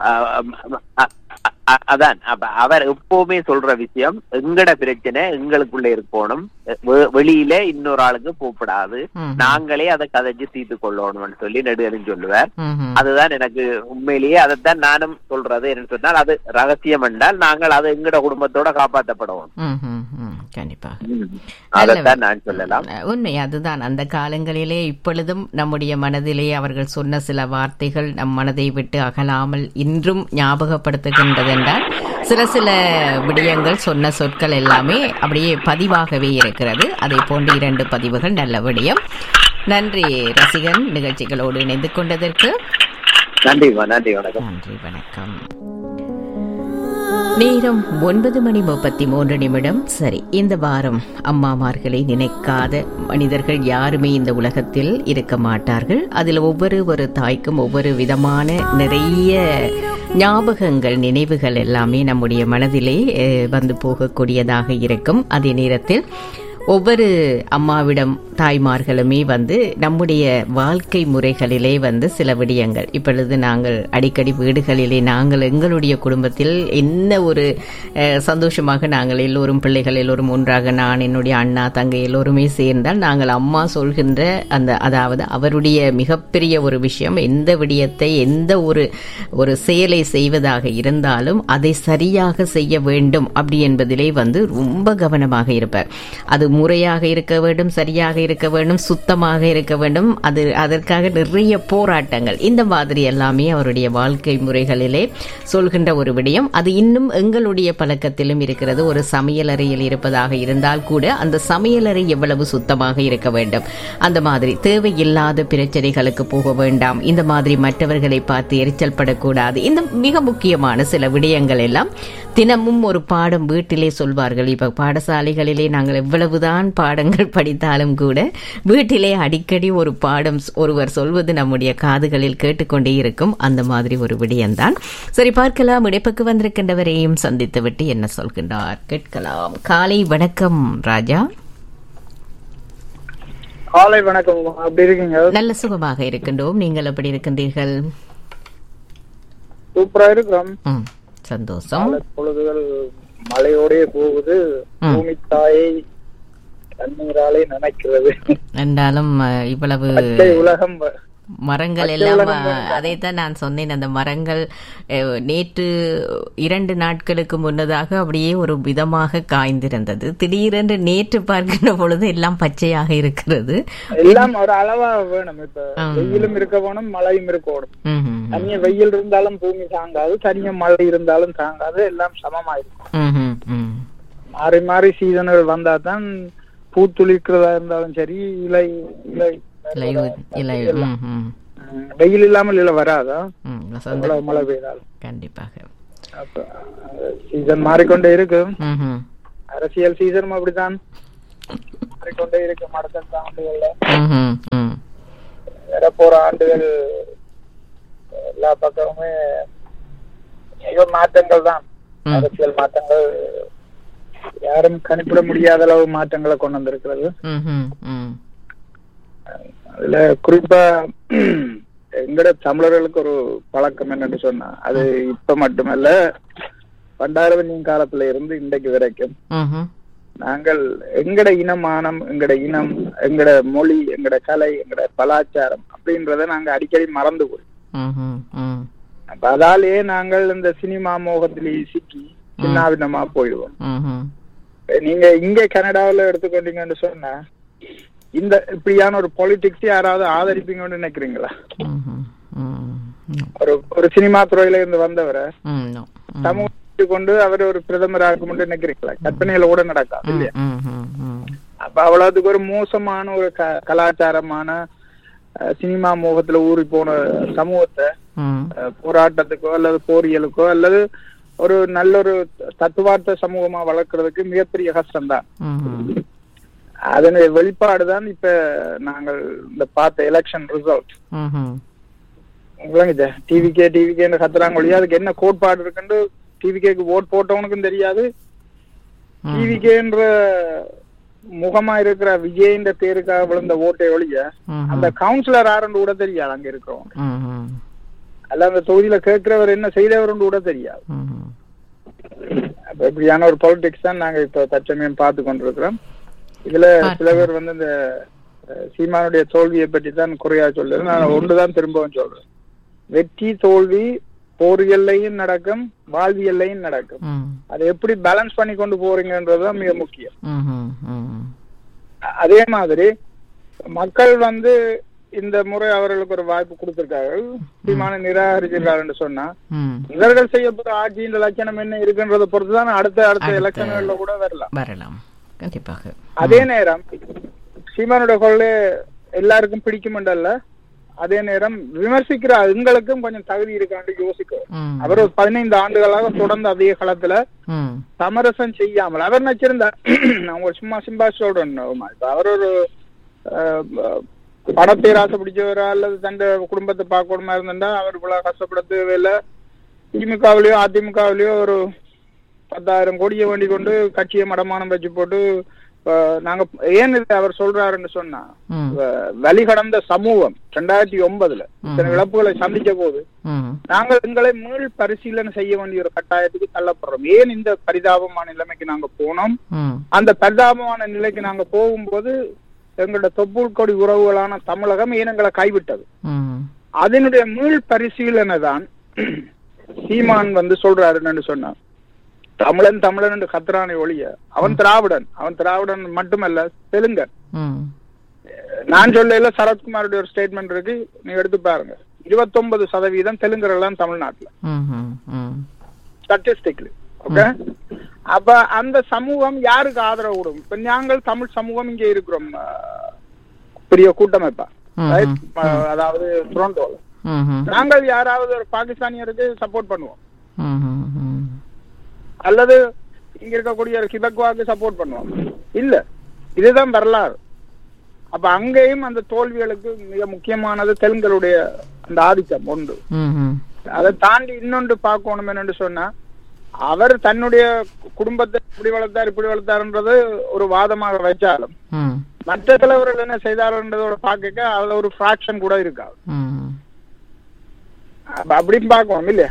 அதான் அவர் எப்பவுமே சொல்ற விஷயம், எங்கட பிரச்சனை எங்களுக்குள்ள இருக்கணும், வெளியில இன்னொரு ஆளுக்கு போகப்படாது, நாங்களே அதை கதைச்சு தீர்த்து கொள்ளணும்னு சொல்லி நெடுகலும் சொல்லுவார். அதுதான் எனக்கு உண்மையிலேயே அதைத்தான் நானும் சொல்றது. என்ன சொன்னால் அது ரகசியம் என்றால் நாங்கள் அதை எங்கட குடும்பத்தோட காப்பாற்றப்படுவோம். கண்டிப்பாக அதைத்தான் நான் சொல்லலாம். உண்மை அதுதான். அந்த காலங்களிலே இப்பொழுதும் நம்முடைய மனதிலே அவர்கள் சொன்ன சில வார்த்தைகள் நம் மனதை விட்டு அகலாமல் இன்றும் ஞாபகப்படுத்துகின்றது என்றால் சில விடயங்கள் சொன்ன சொற்கள் எல்லாமே அப்படியே பதிவாகவே இருக்கிறது. அதை போன்ற 2 பதிவுகள் நல்ல விடயம். நன்றி ரசிகன், நிகழ்ச்சிகளோடு இணைந்து கொண்டதற்கு நன்றி. நன்றி, வணக்கம். நன்றி, வணக்கம். நேரம் 9:33. சரி, இந்த வாரம் அம்மாமார்களை நினைக்காத மனிதர்கள் யாருமே இந்த உலகத்தில் இருக்க மாட்டார்கள். அதில் ஒவ்வொரு தாய்க்கும் ஒவ்வொரு விதமான நிறைய ஞாபகங்கள், நினைவுகள் எல்லாமே நம்முடைய மனதிலே வந்து போகக்கூடியதாக இருக்கும். அதே நேரத்தில் ஒவ்வொரு அம்மாவிடம் தாய்மார்களுமே நம்முடைய வாழ்க்கை முறைகளிலே சில விடயங்கள், இப்பொழுது நாங்கள் அடிக்கடி வீடுகளிலே நாங்கள் எங்களுடைய குடும்பத்தில் என்ன ஒரு சந்தோஷமாக நாங்கள் எல்லோரும் பிள்ளைகள் எல்லோரும் ஒன்றாக, நான் என்னுடைய அண்ணா தங்கை எல்லோருமே சேர்ந்தால் நாங்கள் அம்மா சொல்கின்ற அதாவது அவருடைய மிகப்பெரிய ஒரு விஷயம், எந்த விடயத்தை எந்த ஒரு செயலை செய்வதாக இருந்தாலும் அதை சரியாக செய்ய வேண்டும் அப்படி என்பதிலே ரொம்ப கவனமாக இருப்பார். அது முறையாக இருக்க வேண்டும், சரியாக இருக்க வேண்டும், சுத்தமாக இருக்க வேண்டும். அதற்காக நிறைய போராட்டங்கள், இந்த மாதிரி எல்லாமே அவருடைய வாழ்க்கை முறைகளிலே சொல்கின்ற ஒரு விடயம். அது இன்னும் எங்களுடைய பழக்கத்திலும் இருக்கிறது. ஒரு சமையலறையில் இருப்பதாக இருந்தால் கூட அந்த சமையலறை எவ்வளவு சுத்தமாக இருக்க வேண்டும், அந்த மாதிரி தேவையில்லாத பிரச்சனைகளுக்கு போக வேண்டாம், இந்த மாதிரி மற்றவர்களை பார்த்து எரிச்சல் படக்கூடாது. இந்த மிக முக்கியமான சில விடயங்கள் எல்லாம் தினமும் ஒரு பாடம் வீட்டிலே சொல்வார்கள். இப்ப பாடசாலைகளிலே நாங்கள் எவ்வளவுதான் பாடங்கள் படித்தாலும் கூட வீட்டிலே அடிக்கடி ஒரு பாடம் ஒருவர் சொல்வது நம்முடைய காதுகளில் கேட்டுக்கொண்டே இருக்கும். அந்த மாதிரி ஒரு விடயம்தான். சரி, பார்க்கலாம். இடைப்பக்கு வந்திருக்கின்றவரையும் சந்தித்து விட்டு என்ன சொல்கின்றார் கேட்கலாம். காலை வணக்கம் ராஜா. காலை வணக்கம். அப்படி இருக்கீங்க? நல்ல சுகமாக இருக்கின்றோம். நீங்கள் எப்படி இருக்கின்றீர்கள்? சூப்பரா இருக்கிறோம். சந்தோஷம். பொழுதுகள் மழையோடே போகுது. பூமி தாயை தண்ணீராலே நினைக்கிறது என்றாலும் இவ்வளவு உலகம் மரங்கள் எல்லாம் அதைத்தான் நான் சொன்னேன். அந்த மரங்கள் நேற்று 2 நாட்களுக்கு முன்னதாக அப்படியே ஒரு விதமாக காய்ந்திருந்தது. திடீரென்று நேற்று பார்க்கின்ற பொழுது எல்லாம் பச்சையாக இருக்கிறது. எல்லாம் ஒரு அளவா வேணும். இப்ப வெயிலும் இருக்க வேணும், மழையும் இருக்கணும். தனிய வெயில் இருந்தாலும் பூமி தாங்காது, தனிய மழை இருந்தாலும் தாங்காது, எல்லாம் சமமாயிருக்கும். மாறி மாறி சீசன்கள் வந்தா தான் பூத்துளிக்கிறதா இருந்தாலும் சரி, இலை வெயில் இல்லாமல் இல்லை வராதா மழை பெய்தாலும் கண்டிப்பாக சீசன் மாறிக்கொண்டே இருக்கு. அரசியல் சீசனும் அப்படித்தான் மாறிக்கொண்டே இருக்கு. அடுத்த ஆண்டுகள்ல வரப்போற ஆண்டுகள் எல்லா பக்கமுமே மாற்றங்கள் தான். அரசியல் மாற்றங்கள் யாரும் கணிப்பிட முடியாத அளவு மாற்றங்களை கொண்டு வந்திருக்கிறது. அதுல குறிப்பா எங்கட தமிழர்களுக்கு ஒரு பழக்கம் என்னன்னு சொன்னா, அது இப்ப மட்டுமல்ல, பண்டாரவன்னியின் காலத்துல இருந்து இன்றைக்கு வரைக்கும் நாங்கள் எங்கட இனமானம், எங்கட இனம், எங்கட மொழி, எங்கட கலை, எங்கட கலாச்சாரம் அப்படின்றத நாங்க அடிக்கடி மறந்து போயிடுவோம். அப்ப அதாலேயே நாங்கள் இந்த சினிமா மோகத்திலேயே சிக்கி சின்னாவினமா போயிடுவோம். நீங்க இங்க கனடாவில எடுத்துக்கொண்டீங்கன்னு சொன்னா, இந்த இப்படியான ஒரு பாலிடிக்ஸ் யாராவது ஆதரிப்பீங்கன்னு நினைக்கிறீங்களா? ஒரு சினிமா துறையில இருந்து வந்தவரை சமூகத்தை கொண்டு அவர் ஒரு பிரதமர் ஆகும் நினைக்கிறீங்களா? கற்பனையில கூட நடக்காது இல்லையா? அப்ப அவ்வளவுக்கு ஒரு மோசமான ஒரு கலாச்சாரமான சினிமா மோகத்துல ஊறி போன சமூகத்தை போராட்டத்துக்கோ அல்லது போரியலுக்கோ அல்லது ஒரு நல்ல ஒரு தத்துவார்த்த சமூகமா வளர்க்கறதுக்கு மிகப்பெரிய கஷ்டம்தான். அதனுடைய வெளிப்பாடுதான் இப்ப நாங்கள் இந்த பார்த்த எலெக்ஷன் ரிசல்ட். டிவிகே கத்துறாங்க ஒழியா அதுக்கு என்ன கோட்பாடு இருக்குன்னு டிவிகேக்கு ஓட் போட்டவனுக்கும் தெரியாது. டிவிகேன்ற முகமா இருக்கிற விஜய்ன்ற பேருக்காக விழுந்த ஓட்டை ஒழிய அந்த கவுன்சிலர் யாருன்னு கூட தெரியாது. அங்க இருக்கிறவங்க அல்ல அந்த தொகுதியில கேட்கிறவர் என்ன செய்தவர் கூட தெரியாது. இப்படியான ஒரு பாலிடிக்ஸ் தான் நாங்க இப்ப தற்சமயம் பார்த்து கொண்டிருக்கிறோம். இதுல சில பேர் வந்து இந்த சீமானுடைய தோல்வியை பற்றி தான் குறையா சொல்றேன். நான் ஒன்றுதான் திரும்பவும் சொல்றேன். வெற்றி தோல்வி போரியல்லையும் நடக்கும், வாழ்வியல்லையும் நடக்கும். அதை எப்படி பேலன்ஸ் பண்ணி கொண்டு போறீங்கன்றதுதான் மிக முக்கியம். அதே மாதிரி மக்கள் வந்து இந்த முறை அவர்களுக்கு ஒரு வாய்ப்பு கொடுத்திருக்கார்கள். சீமான நிராகரிச்சிருக்காருன்னு சொன்னா இவர்கள் செய்யப்பட்ட ஆட்சியின் லட்சணம் என்ன இருக்குன்றதை பொறுத்துதான் அடுத்த எலெக்ஷன்கள்ல கூட வரலாம். கண்டிப்பாக. அதே நேரம் சீமானுடைய கொள்ளை எல்லாருக்கும் பிடிக்கும்ன்றல்ல, அதே நேரம் விமர்சிக்கிற எங்களுக்கும் கொஞ்சம் தகுதி இருக்கான்னு யோசிக்கும். அவர் ஒரு 15 ஆண்டுகளாக தொடர்ந்து அதே காலத்துல சமரசம் செய்யாமல் அவர் நினைச்சிருந்தார். அவங்க சும்மா சிம்பா சொல்றேன், அவர் ஒரு பணத்தை ஆசை பிடிச்சவரா அல்லது தன் குடும்பத்தை பார்க்கணுமா இருந்தா அவர் இவ்வளவு கஷ்டப்பட தேவையில்லை. திமுகவிலயோ அதிமுகவிலயோ ஒரு 10,000 கோடியை வேண்டி கொண்டு கட்சியை மடமானம் வச்சு போட்டு நாங்க ஏன் அவர் சொல்றாருன்னு சொன்னா, வழி கடந்த சமூகம் 2009 இத்தனை இழப்புகளை சந்திச்ச போது நாங்கள் எங்களை மீள் பரிசீலனை செய்ய வேண்டிய ஒரு கட்டாயத்துக்கு தள்ளப்படுறோம். ஏன் இந்த பரிதாபமான நிலைமைக்கு நாங்க போனோம்? அந்த பரிதாபமான நிலைக்கு நாங்க போகும்போது எங்களோட தொப்புள் கொடி உறவுகளான தமிழகம் ஏன் எங்களை கைவிட்டது? அதனுடைய மீள் பரிசீலனை தான் சீமான் வந்து சொல்றாருன்னு சொன்னார். தமிழன் தமிழன் என்று கத்திரானை ஒழிய அவன் திராவிடன் மட்டுமல்ல, தெலுங்கன். நான் சொல்ல சரத்குமாருடைய ஒரு ஸ்டேட்மெண்ட் இருக்கு, நீங்க எடுத்து பாருங்க. 29% தெலுங்கர்கள் தமிழ்நாட்டுல ஸ்டாட்டிஸ்டிக்லி. ஓகே, அப்ப அந்த சமூகம் யாருக்கு ஆதரவு கொடுக்கும்? இப்ப நாங்கள் தமிழ் சமூகம் இங்க இருக்கிறோம், பெரிய கூட்டமைப்பா, அதாவது டொரண்டோல. நாங்கள் யாராவது ஒரு பாகிஸ்தானியருக்கு சப்போர்ட் பண்ணுவோம் அல்லது இங்க இருக்கக்கூடிய ஒரு கிபெக்வாக்கு சப்போர்ட் பண்ணுவோம்? இல்ல. இதுதான் வரலாறு. அப்ப அங்கேயும் அந்த தோல்விகளுக்கு மிக முக்கியமானது தெலுங்கருடைய அந்த ஆதிக்கம் ஒன்று. அதை தாண்டி இன்னொன்று பார்க்கணும் என்னன்னு சொன்னா, அவர் தன்னுடைய குடும்பத்தை இப்படி வளர்த்தாருன்றது ஒரு வாதமாக வச்சாலும் மற்ற தலைவர்கள் என்ன செய்தாருன்றதோட பார்க்க அதுல ஒரு ஃபிராக்ஷன் கூட இருக்காது. அப்படின்னு பார்க்கணும் இல்லையா?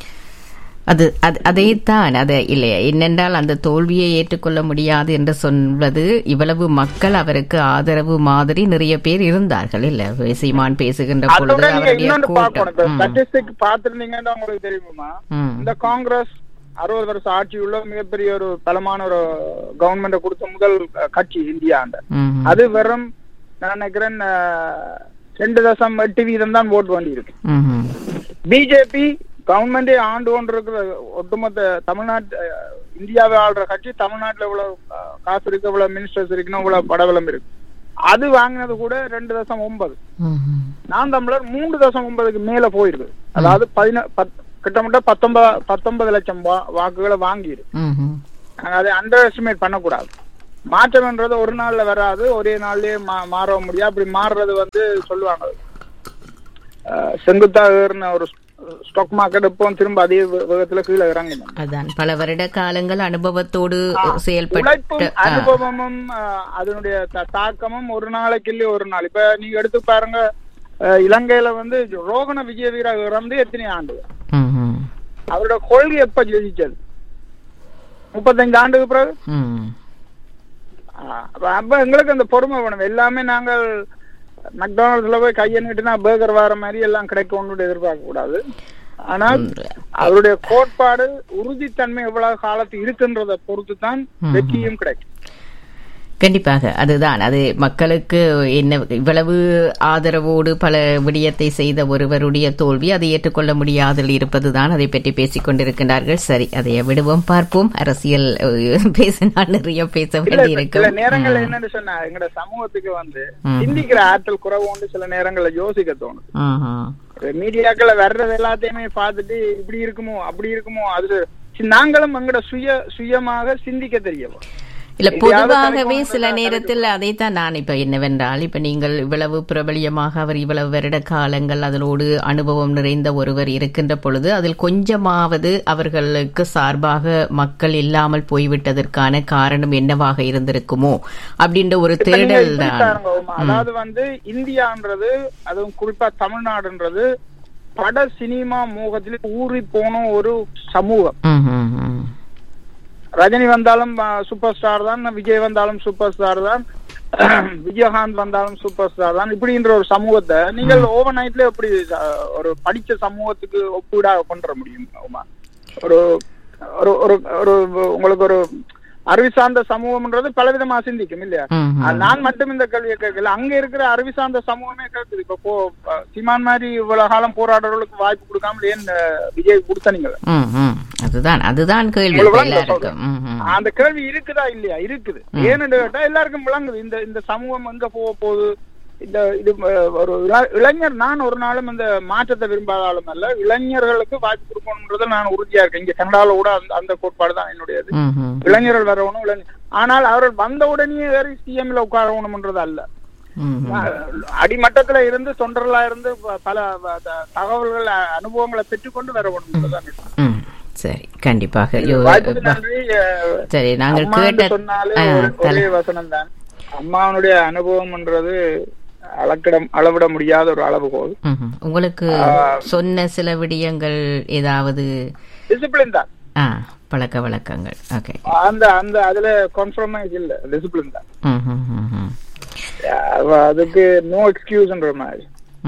அதைத்தான் அது இல்லையா என்னென்றால் அந்த தோல்வியை ஏற்றுக்கொள்ள முடியாது என்று சொல்வது, இவ்வளவு மக்கள் அவருக்கு ஆதரவு மாதிரி நிறைய பேர் இருந்தார்கள் இல்ல. சீமான் பேசுகின்ற பொழுது அவருடைய பாத்திருந்தீங்கன்னா உங்களுக்கு தெரியுமா, இந்த காங்கிரஸ் 60 வருஷம் ஆட்சி உள்ள மிகப்பெரிய ஒரு பலமான ஒரு கவர்மெண்ட் கொடுத்த முதல் கட்சி இந்தியாண்ட. அது வெறும் நான் நினைக்கிறேன் 2.8% தான் ஓட்டு வேண்டி இருக்கு. பிஜேபி கவர்மெண்டே ஆண்டு கொண்டு இருக்கிற ஒட்டுமொத்த தமிழ்நாட்டு இந்தியாவை ஆள்ற கட்சி தமிழ்நாட்டுல இவ்வளவு காசு இருக்கு, இவ்வளவு மினிஸ்டர்ஸ் இருக்குன்னு இவ்வளவு படவலம் இருக்கு. அது வாங்கினது கூட 2.9. நான் தமிழர் 3.9க்கு மேல போயிருக்கு. அதாவது கிட்டத்தட்ட 19 லட்சம் வாக்குகளை வாங்கியிருக்கு. அதை அண்டர் எஸ்டிமேட் பண்ணக்கூடாது. மாற்றம்ன்றது ஒரு நாள்ல வராது, ஒரே நாள்லயே மாற முடியாது. அப்படி மாறுறது சொல்லுவாங்க செங்குத்தா ஏறின ஒரு ஸ்டாக் மார்க்கெட் இப்போ திரும்ப அதே வேகத்துல கீழே இறங்கணும். அதான் பல வருட காலங்கள் அனுபவத்தோடு செயல்பட்டு அனுபவமும் அதனுடைய தாக்கமும் ஒரு நாளைக்கு இல்லையே ஒரு நாள். இப்ப நீங்க எடுத்து பாருங்க, இலங்கையில ரோகண விஜய வீரா இறந்து எத்தனை ஆண்டு, அவரோட கொள்கை எப்ப ஜெயிச்சது? 35 ஆண்டுக்கு பிறகு. அப்ப எங்களுக்கு அந்த பொறுமை வேணும். எல்லாமே நாங்கள் மெக்டானல்ட்ஸ்ல போய் கையை நீட்டுனா பர்கர் வர மாதிரி எல்லாம் கிடைக்கும்னு எதிர்பார்க்க கூடாது. ஆனால் அவருடைய கோட்பாடு உறுதித்தன்மை எவ்வளவு காலத்து இருக்குன்றத பொறுத்து தான் வெற்றியும் கிடைக்கும். கண்டிப்பாக அதுதான். அது மக்களுக்கு என்ன இவ்வளவு ஆதரவோடு பல விடயத்தை செய்த ஒருவருடைய தோல்வி அதை ஏற்றுக்கொள்ள முடியாதில் இருப்பதுதான். அதை பற்றி பேசிக் கொண்டிருக்கின்றார்கள். சரி, அதை விடுவோம், பார்ப்போம். அரசியல் பேசினால் நிறைய பேச வேண்டி இருக்கு. சில நேரங்கள்ல என்னன்னு சொன்னா எங்களோட சமூகத்துக்கு சிந்திக்கிற ஆற்றல் குறைவோண்டு சில நேரங்கள்ல யோசிக்க தோணும். மீடியாக்களை வர்றது எல்லாத்தையுமே பார்த்துட்டு இப்படி இருக்குமோ அப்படி இருக்குமோ, அது நாங்களும் எங்களோட சுயமாக சிந்திக்க தெரியவும் இல்ல. பொதுவாகவே சில நேரத்தில் அதைத்தான் நான் இப்ப என்னவென்றால், இப்ப நீங்கள் இவ்வளவு பிரபலியமாக அவர் இவ்வளவு வருட காலங்கள் அதனோடு அனுபவம் நிறைந்த ஒருவர் இருக்கின்ற பொழுது அதில் கொஞ்சமாவது அவர்களுக்கு சார்பாக மக்கள் இல்லாமல் போய்விட்டதற்கான காரணம் என்னவாக இருந்திருக்குமோ அப்படின்ற ஒரு தேடல் தான். அதாவது இந்தியான்றது, அதுவும் குறிப்பா தமிழ்நாடுன்றது பட சினிமா மோகத்தில் ஊறி போன ஒரு சமூகம். ரஜினி வந்தாலும் சூப்பர் ஸ்டார் தான், விஜய் வந்தாலும் சூப்பர் ஸ்டார் தான், விஜயகாந்த் வந்தாலும் சூப்பர் ஸ்டார் தான். இப்படின்ற ஒரு சமூகத்தை நீங்கள் ஓவர் நைட்ல எப்படி ஒரு படிச்ச சமூகத்துக்கு ஒப்பீடா பண்ற முடியும்? ஒரு ஒரு உங்களுக்கு ஒரு அறிவு சார்ந்த சமூகம்ன்றது பலவிதமா சிந்திக்கும் இல்லையா? நான் மட்டும் இந்த கேள்வியை கேட்கல, அங்க இருக்கிற அறிவு சார்ந்த சமூகமே கேட்குது. இப்போ சீமான் மாதிரி இவ்வளவு காலம் போராடுறவர்களுக்கு வாய்ப்பு கொடுக்காமல் ஏன் விஜய் கொடுத்தனீங்க? அதுதான் கேள்வி. அந்த கேள்வி இருக்குதா இல்லையா? இருக்குது. ஏன்னு கேட்டா எல்லாருக்கும் விளங்குது இந்த சமூகம் எங்க போகுது. இது ஒரு இளைஞர், நான் ஒரு நாளும் இந்த மாற்றத்தை விரும்பாதாலும் அல்ல, இளைஞர்களுக்கு வாய்ப்பு கொடுக்கணும்ன்றத நான் உறுதியா இருக்கேன். இங்க கனடால கூட அந்த கோட்பாடு தான் என்னுடையது. இளைஞர்கள் வரணும், ஆனால் அவர்கள் வந்த உடனே வேறு சிஎம்ல உட்காரணும்ன்றது அல்ல. அடிமட்டத்துல இருந்து தொண்டர்களா இருந்து பல தகவல்கள் அனுபவங்களை பெற்றுக்கொண்டு வரணும். சரி, கண்டிப்பாக. சரி, நாங்கள் கேட்ட ஒரே வசனம் தான், அம்மாவனுடைய அனுபவம்ன்றது அளவிட முடியாத ஒரு அளவுகோல். உங்களுக்கு சொன்ன சில விடயங்கள் ஏதாவது? டிசிப்ளின் தான், பழக்க வழக்கங்கள். அந்த அதுல காம்ப்ரமைஸ் இல்ல, டிசிப்ளின் தான். அதுக்கு நோ எக்ஸ்கியூஸ்ன்ற மாதிரி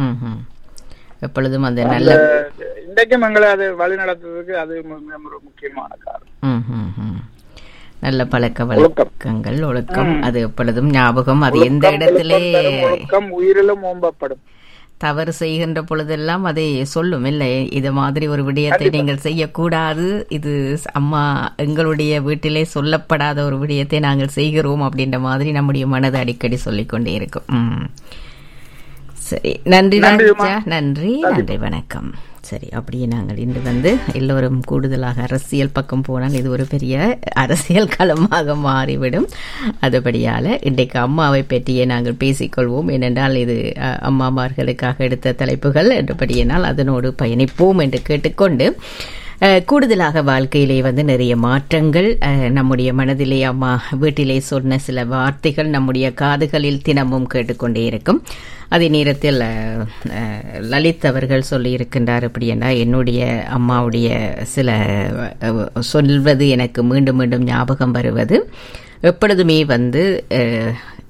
எப்பொழுதும் அந்த நல்ல இன்றைக்கும் எங்களை அது வழி நடத்துறதுக்கு அது ஒரு முக்கியமான காரணம். நல்ல பழக்க வழக்கங்கள், ஒழுக்கம், அது எப்பொழுதும் ஞாபகம். அது எந்த இடத்திலே உயிரிலும் ஓம்பப்படும். தவறு செய்கின்ற பொழுதெல்லாம் அதை சொல்லும், இல்லை இது மாதிரி ஒரு விடயத்தை நீங்கள் செய்யக்கூடாது, இது அம்மா எங்களுடைய வீட்டிலே சொல்லப்படாத ஒரு விடயத்தை நாங்கள் செய்கிறோம் அப்படின்ற மாதிரி நம்முடைய மனது அடிக்கடி சொல்லிக்கொண்டே இருக்கும். சரி, நன்றி ராஜா, நன்றி, வணக்கம். சரி, அப்படியே நாங்கள் இன்று எல்லோரும் கூடுதலாக அரசியல் பக்கம் போனால் இது ஒரு பெரிய அரசியல் களமாக மாறிவிடும். அதுபடியால் இன்றைக்கு அம்மாவை பற்றியே நாங்கள் பேசிக்கொள்வோம். ஏனென்றால் இது அம்மாமார்களுக்காக எடுத்த தலைப்புகள் என்றபடியினால் அதனோடு பயணிப்போம் என்று கேட்டுக்கொண்டு, கூடுதலாக வாழ்க்கையிலே நிறைய மாற்றங்கள், நம்முடைய மனதிலே அம்மா வீட்டிலே சொன்ன சில வார்த்தைகள் நம்முடைய காதுகளில் தினமும் கேட்டுக்கொண்டே இருக்கும். அதே நேரத்தில் லலித் அவர்கள் சொல்லியிருக்கின்றார், அப்படின்னா என்னுடைய அம்மாவுடைய சில சொல்வது எனக்கு மீண்டும் மீண்டும் ஞாபகம் வருவது, எப்பொழுதுமே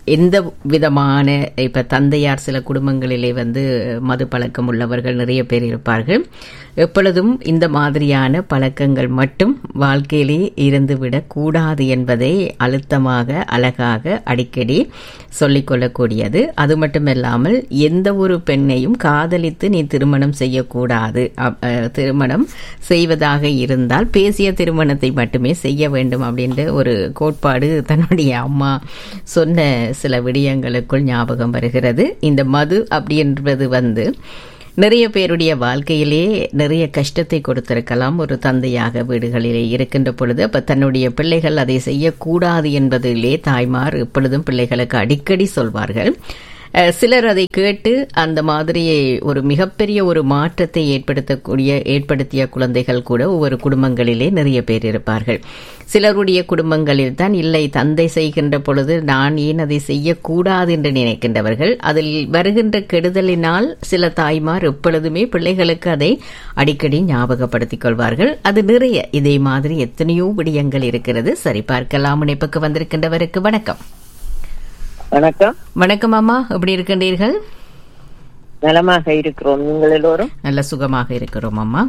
எந்த விதமான இப்ப தந்தையார் சில குடும்பங்களிலே மது பழக்கம் உள்ளவர்கள் நிறைய பேர் இருப்பார்கள். எப்பொழுதும் இந்த மாதிரியான பழக்கங்கள் மட்டும் வாழ்க்கையிலே இருந்துவிடக் கூடாது என்பதை அழுத்தமாக அழகாக அடிக்கடி சொல்லிக்கொள்ளக்கூடியது. அது மட்டுமல்லாமல் எந்த ஒரு பெண்ணையும் காதலித்து நீ திருமணம் செய்யக்கூடாது. திருமணம் செய்வதாக இருந்தால் பேசிய திருமணத்தை மட்டுமே செய்ய வேண்டும் அப்படின்ற ஒரு கோட்பாடு தன்னுடைய அம்மா சொன்ன சில விடயங்களுக்குள் ஞாபகம் வருகிறது. இந்த மது அப்படின்றது நிறைய பேருடைய வாழ்க்கையிலே நிறைய கஷ்டத்தை கொடுத்திருக்கலாம். ஒரு தந்தையாக வீடுகளிலே இருக்கின்ற பொழுது அப்ப தன்னுடைய பிள்ளைகள் அதை செய்யக்கூடாது என்பதிலே தாய்மார் எப்பொழுதும் பிள்ளைகளுக்கு அடிக்கடி சொல்வார்கள். சிலர் அதை கேட்டு அந்த மாதிரி ஒரு மிகப்பெரிய ஒரு மாற்றத்தை ஏற்படுத்திய குழந்தைகள் கூட ஒவ்வொரு குடும்பங்களிலே நிறைய பேர் இருப்பார்கள். சிலருடைய குடும்பங்களில் தான் இல்லை, தந்தை செய்கின்ற பொழுது நான் ஏன் அதை செய்யக்கூடாது என்று நினைக்கின்றவர்கள். அதில் வருகின்ற கெடுதலினால் சில தாய்மார் எப்பொழுதுமே பிள்ளைகளுக்கு அதை அடிக்கடி ஞாபகப்படுத்திக் கொள்வார்கள். அது நிறைய இதே மாதிரி எத்தனையோ விடயங்கள் இருக்கிறது. சரி, பார்க்கலாம். இணைப்புக்கு வந்திருக்கின்றவருக்கு வணக்கம். வணக்கம். வணக்கம் அம்மா, எப்படி இருக்கின்றீர்கள்? நலமாக இருக்கிறோம். நீங்கள் எல்லோரும்? நல்ல சுகமாக இருக்கிறோம் அம்மா.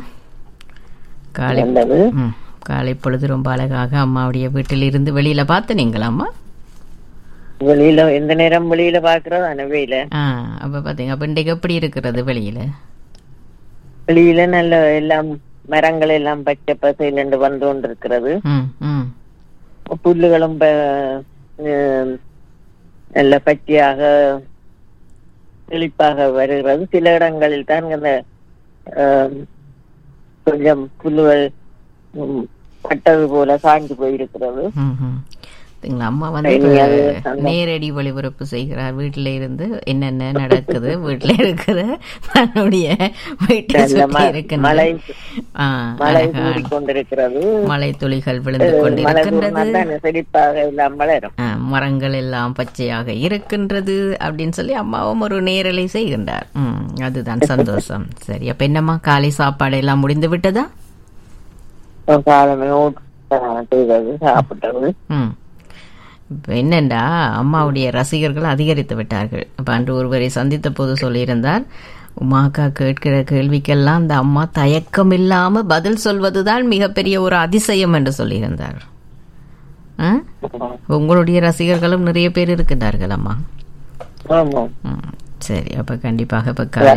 காலை பொழுது ரொம்ப அழகாக அம்மாவுடைய வீட்டில் இருந்து வெளியில பார்த்தீங்களாம்மா? வெளியில எந்த நேரம் வெளியில பாக்குறது வெயில. அப்ப பாத்தீங்க, அப்ப இன்றைக்கு எப்படி இருக்கிறது வெளியில? வெளியில நல்ல எல்லாம் மரங்கள் எல்லாம் பச்சை பசையில் வந்து கொண்டிருக்கிறது. புல்லுகளும் நல்ல பச்சையாக செழிப்பாக வருகிறது. சில இடங்களில் தான் இந்த கொஞ்சம் புல்லுகள் பட்டது போல சாய்ந்து போயிருக்கிறது. அம்மா நேரடி ஒளிபரப்பு செய்கிறார் வீட்டில இருந்து. என்னென்ன நடக்குது வீட்டில இருக்கிற தன்னுடைய மழை துளிகள் விழுந்து கொண்டிருக்கின்றது, மரங்கள் எல்லாம் பச்சையாக இருக்கின்றது அப்படின்னு சொல்லி அம்மாவும் ஒரு நேரலை செய்கின்றார். அதுதான் சந்தோஷம். சரி, அப்ப என்னம்மா காலை சாப்பாடு எல்லாம் முடிந்து விட்டதா? சாப்பிட்டது. என்னண்டா அம்மாவுடைய ரசிகர்கள் அதிகரித்து விட்டார்கள். அப்ப அன்று ஒருவரை சந்தித்த போது சொல்லியிருந்தார், உமாக்கா கேட்கிற கேள்விக்கெல்லாம் அந்த அம்மா தயக்கம் இல்லாம பதில் சொல்வதுதான் மிகப்பெரிய ஒரு அதிசயம் என்று சொல்லியிருந்தார். உங்களுடைய ரசிகர்களும் நிறைய பேர் இருக்கின்றார்கள் அம்மா. சரி, அப்ப கண்டிப்பாக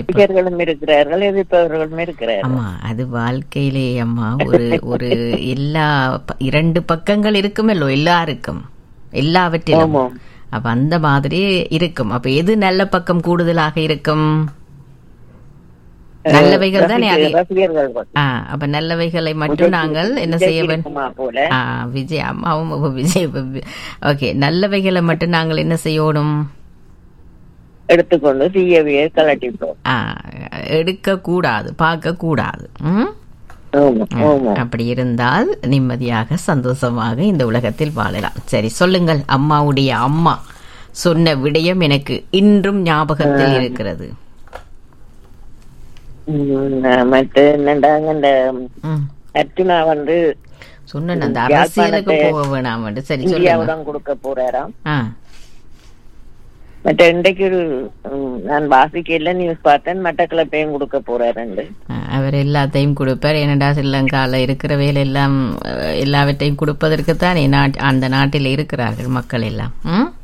அம்மா அது வாழ்க்கையிலே அம்மா ஒரு எல்லா இரண்டு பக்கங்கள் இருக்குமல்லோ எல்லாருக்கும், எல்லாவற்றிலும். அப்ப அந்த மாதிரி இருக்கும். அப்ப எது நல்ல பக்கம் கூடுதலாக இருக்கும்? நல்லவைகள் தானே. அப்ப நல்லவைகளை மட்டும் நாங்கள் என்ன செய்ய வேண்டும்? விஜய் அம்மாவும் விஜய். ஓகே, நல்லவைகளை மட்டும் நாங்கள் என்ன செய்யணும்? எடுத்துக்கொண்டு தீயவையை கலட்டிப்போம். எடுக்க கூடாது, பார்க்க கூடாது. அப்படி இருந்தால் நிம்மதியாக சந்தோஷமாக இந்த உலகத்தில் வாழலாம். சரி, சொல்லுங்கள். அம்மாவுடைய அம்மா சொன்ன விடயம் எனக்கு இன்றும் ஞாபகத்தில் இருக்கிறது. மற்ற அர்ஜுனா சொன்ன அந்த அரசியலுக்கு போக வேணாம். சரி, இந்தியாவுடன் கொடுக்க போறாராம். மற்ற இன்றைக்கு நான் வாசிக்கல நியூஸ் பார்த்தேன், மட்டக்களப்பையும் கொடுக்க போறாரு. அவர் எல்லாத்தையும் கொடுப்பார். ஏனடா ஸ்ரீலங்கால இருக்கிற வேலை எல்லாம் எல்லாவற்றையும் கொடுப்பதற்குத்தான் அந்த நாட்டில் இருக்கிறார்கள் மக்கள் எல்லாம்.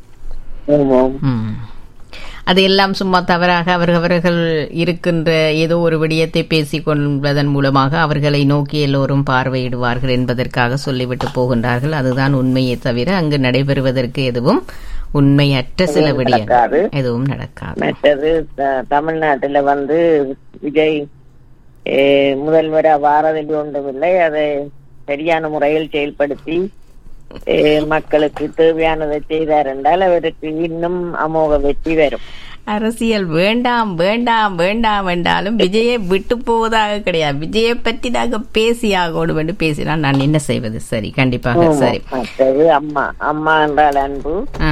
அது எல்லாம் சும்மா தவறாக அவர்கள் இருக்கின்ற ஏதோ ஒரு விடயத்தை பேசிக் கொள்வதன் மூலமாக அவர்களை நோக்கி எல்லோரும் பார்வையிடுவார்கள் என்பதற்காக சொல்லிவிட்டு போகின்றார்கள். அதுதான் உண்மையே தவிர அங்கு நடைபெறுவதற்கு எதுவும் உண்மையற்ற சில விடயங்கள் எதுவும் நடக்காது. மற்றது தமிழ்நாட்டில விஜய் முதல்வரா வாரதில் ஒன்றுமில்லை. அதை சரியான முறையில் செயல்படுத்தி மக்களுக்கு தேவையானதை செய்தார் என்றால் அவருக்கு இன்னும் அமோக வெற்றி வரும். அரசியல் வேண்டாம் வேண்டாம் வேண்டாம் என்றாலும் விஜயை விட்டு போவதாக கிடையாது. விஜயை பற்றி நாங்க பேசியாகணும் என்று பேசினால் நான் என்ன செய்வது? சரி, கண்டிப்பாக. சரி, அம்மா அம்மா என்றால் அன்பு.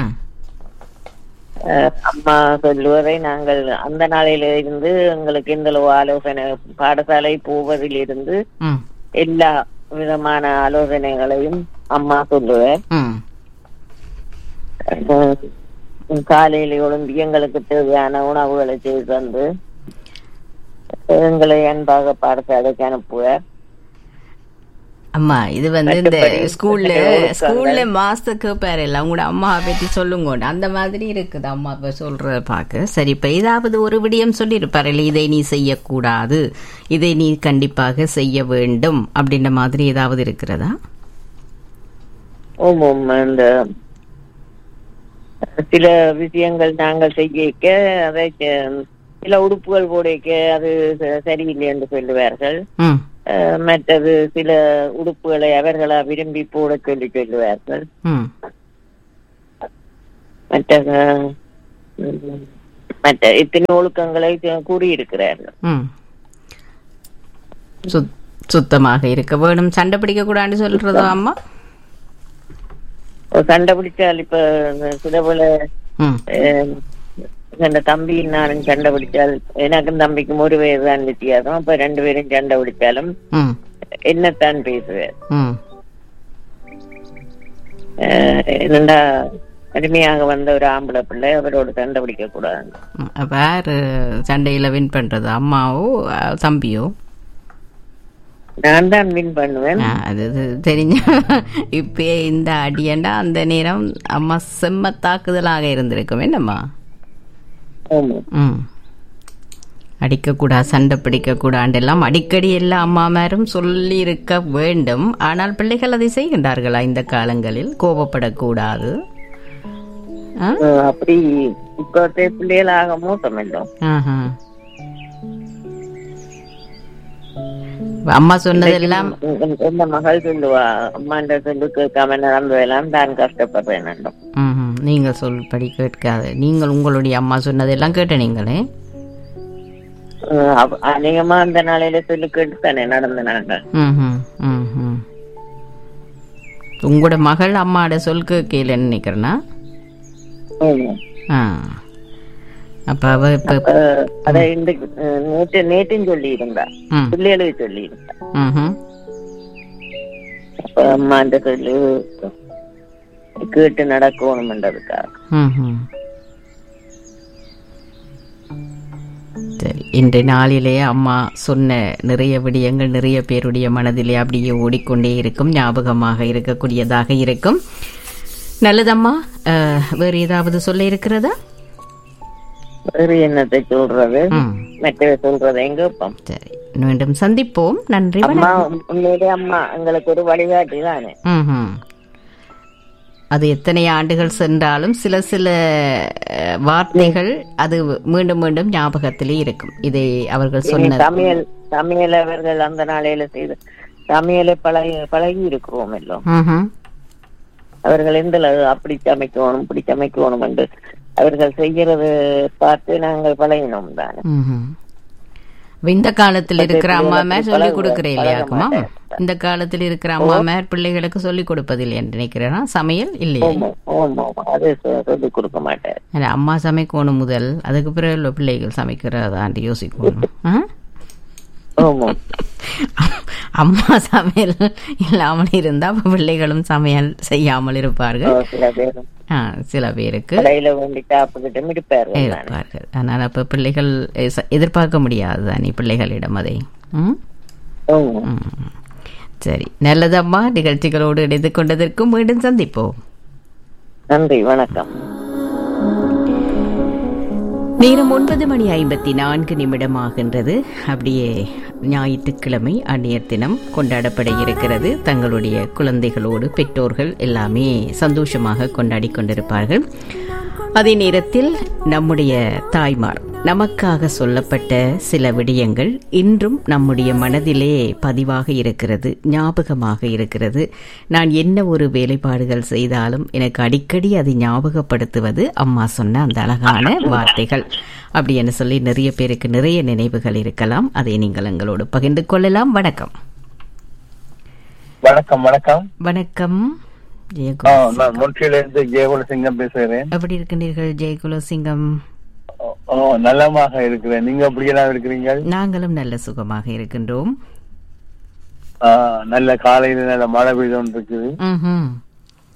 அம்மா சொல்லுவதை நாங்கள் அந்த நாளில இருந்து எங்களுக்கு இந்த ஆலோசனை பாடசாலை போவதில் இருந்து எல்லா விதமான ஆலோசனைகளையும் அம்மா சொல்லுவார். காலையில ஒழும்பி எங்களுக்கு தேவையான உணவுகளை செய்து வந்து எங்களை அன்பாக பாடசாலைக்கு அனுப்புவார். அம்மா இது இந்த ஸ்கூல்ல மாஸ்டருக்கு பேர் இல்லை உங்களோட அம்மாவை பற்றி சொல்லுங்க அந்த மாதிரி இருக்குது அம்மா இப்ப சொல்ற பார்க்க. சரி, இப்ப ஏதாவது ஒரு விடயம் சொல்லியிருப்பாரு, இதை நீ செய்யக்கூடாது, இதை நீ கண்டிப்பாக செய்ய வேண்டும் அப்படின்ற மாதிரி ஏதாவது இருக்கிறதா? இந்த சில விஷயங்கள் நாங்கள் செய்ய அதை சில உடுப்புகள் போடைக்க அது சரியில்லை என்று சொல்லுவார்கள். மற்றது சில உடுப்புகளை அவர்களா விரும்பி போட சொல்லி சொல்லுவார்கள். மற்ற இத்தனை ஒழுக்கங்களை கூறியிருக்கிறார்கள். சுத்தமாக இருக்க வேணும், சண்டை பிடிக்க கூடாதுன்னு சொல்றதோ அம்மா? சண்டை பிடிச்சால் இப்ப சில போல என் தம்பி நானும் சண்டை பிடிச்சால் எனக்கும் தம்பிக்கும் ஒரு வயது தான் வித்தியாசம். அப்ப 2 பேரும் சண்டை பிடிச்சாலும் என்னத்தான் பேசுவேன். என்னண்டா அருமையாக வந்த ஒரு ஆம்பளை பிள்ளை அவரோட சண்டை பிடிக்க கூடாது. வேறு சண்டையில வின் பண்றது அம்மாவோ தம்பியோ? நான் தான் வின் பண்ணுவேன். அது தெரிஞ்ச இப்ப இந்த அடியண்டா அந்த நேரம் அம்மா செம்ம தாக்குதலாக இருந்திருக்கும் என்னம்மா? அடிக்க கூடாது, சண்டை பிடிக்க கூடாது எல்லாம் அடிக்கடி எல்லா அம்மாமாரும் சொல்லி இருக்க வேண்டும். ஆனால் பிள்ளைகள் அதை செய்கின்றார்களா இந்த காலங்களில்? கோபப்படக்கூடாது அப்படி இப்ப பிள்ளைகளாக மோசம் இல்லை. அம்மா சொன்னதெல்லாம் என்ன மகள் சொல்லுவா, அம்மாண்ட சொல்லு கேட்காம நடந்ததெல்லாம் தான் கஷ்டப்படுறேன். நீங்க சொல்படி கேட்காது, நீங்கள் உங்களுடைய அம்மா சொன்னதெல்லாம் கேட்ட நீங்களே அநேகமா அந்த நாளையில சொல்லி கேட்டு தானே நடந்தனாங்க. உங்களோட மகள் அம்மாட சொல் கேட்கலன்னு நினைக்கிறேன்னா? அப்ப அவ நேற்றும் சொல்லி இருந்தா, பிள்ளைகளுக்கு சொல்லி இருந்தா. அப்ப அம்மா அந்த சொல்லு கேட்டு நடக்கணும்ன்றதுக்காக. சரி, இன்றைய நாளிலேயே அம்மா சொன்ன நிறைய விடயங்கள் நிறைய பேருடைய மனதிலே அப்படியே ஓடிக்கொண்டே இருக்கும், ஞாபகமாக இருக்கக்கூடியதாக இருக்கும். நல்லதம்மா, வேறு ஏதாவது சொல்ல இருக்கிறதா? வேறு என்னத்தை சொல்றது, மற்ற சொல்றது எங்க? சரி, மீண்டும் சந்திப்போம். நன்றி. அம்மா உண்மையிலே அம்மா எங்களுக்கு ஒரு வழிகாட்டி தானே. அது எத்தனை ஆண்டுகள் சென்றாலும் சில சில வார்த்தைகள் அது மீண்டும் மீண்டும் ஞாபகத்திலே இருக்கும். இதை அவர்கள் சொன்ன சமையல் அவர்கள் அந்த நாளையில செய்த சமையலை பழகி இருக்கிறோம் எல்லாம். அவர்கள் எந்த அப்படி சமைக்கணும் இப்படி சமைக்கணும் என்று அவர்கள் செய்யறது பார்த்து நாங்கள் பழகினோம் தானே. இந்த காலத்தில் இருக்கிற அம்மாமார் சொல்லிக் கொடுக்கிறேன் இல்லையாக்குமா? இந்த காலத்தில் இருக்கிற அம்மாமார் பிள்ளைகளுக்கு சொல்லிக் கொடுப்பதில்லை என்று நினைக்கிறேன்னா சமையல் இல்லையா? அது சொல்லிக் கொடுக்க மாட்டேன். அம்மா சமைக்கணும் முதல், அதுக்கு பிறகு பிள்ளைகள் சமைக்கிறதாண்டு யோசிக்கணும். அம்மா சமையல் இல்லாமல் இருந்தா பிள்ளைகளும் சமையல் செய்யாமல் இருப்பார்கள். சில பேருக்கு இருப்பார்கள். ஆனால் அப்ப பிள்ளைகள் எதிர்பார்க்க முடியாதுதானே பிள்ளைகளிடம் அதை. சரி, நல்லதம்மா. நிகழ்ச்சிகளோடு இணைந்து கொண்டதற்கும் மீண்டும் சந்திப்போம். நன்றி, வணக்கம். நேரம் 9:54 ஆகின்றது. அப்படியே ஞாயிற்றுக்கிழமை அந்நியர் தினம் கொண்டாடப்பட இருக்கிறது. தங்களுடைய குழந்தைகளோடு பெற்றோர்கள் எல்லாமே சந்தோஷமாக கொண்டாடி கொண்டிருப்பார்கள். அதே நேரத்தில் நம்முடைய தாய்மார் நமக்காக சொல்லப்பட்ட சில விடயங்கள் இன்றும் நம்முடைய மனதிலே பதிவாக இருக்கிறது, ஞாபகமாக இருக்கிறது. நான் என்ன ஒரு வேலைப்பாடுகள் செய்தாலும் எனக்கு அடிக்கடி அதை ஞாபகப்படுத்துவது அம்மா சொன்ன அந்த அழகான வார்த்தைகள். அப்படி என்று சொல்லி நிறைய பேருக்கு நிறைய நினைவுகள் இருக்கலாம். அதை நீங்கள் எங்களோடு பகிர்ந்து கொள்ளலாம். வணக்கம். வணக்கம். வணக்கம். வணக்கம். நான் மொன்ட்ரியிலிருந்து ஜெயகுலசிங்கம் பேசுகிறேன். எப்படி இருக்கின்றீர்கள் ஜெயகுலசிங்கம்? நலமாக இருக்கிறேன். நீங்க எப்படியெல்லாம் இருக்கிறீங்க? நாங்களும் நல்ல சுகமாக இருக்கின்றோம். நல்ல காலையில நல்ல மழை பெய்து இருக்குது.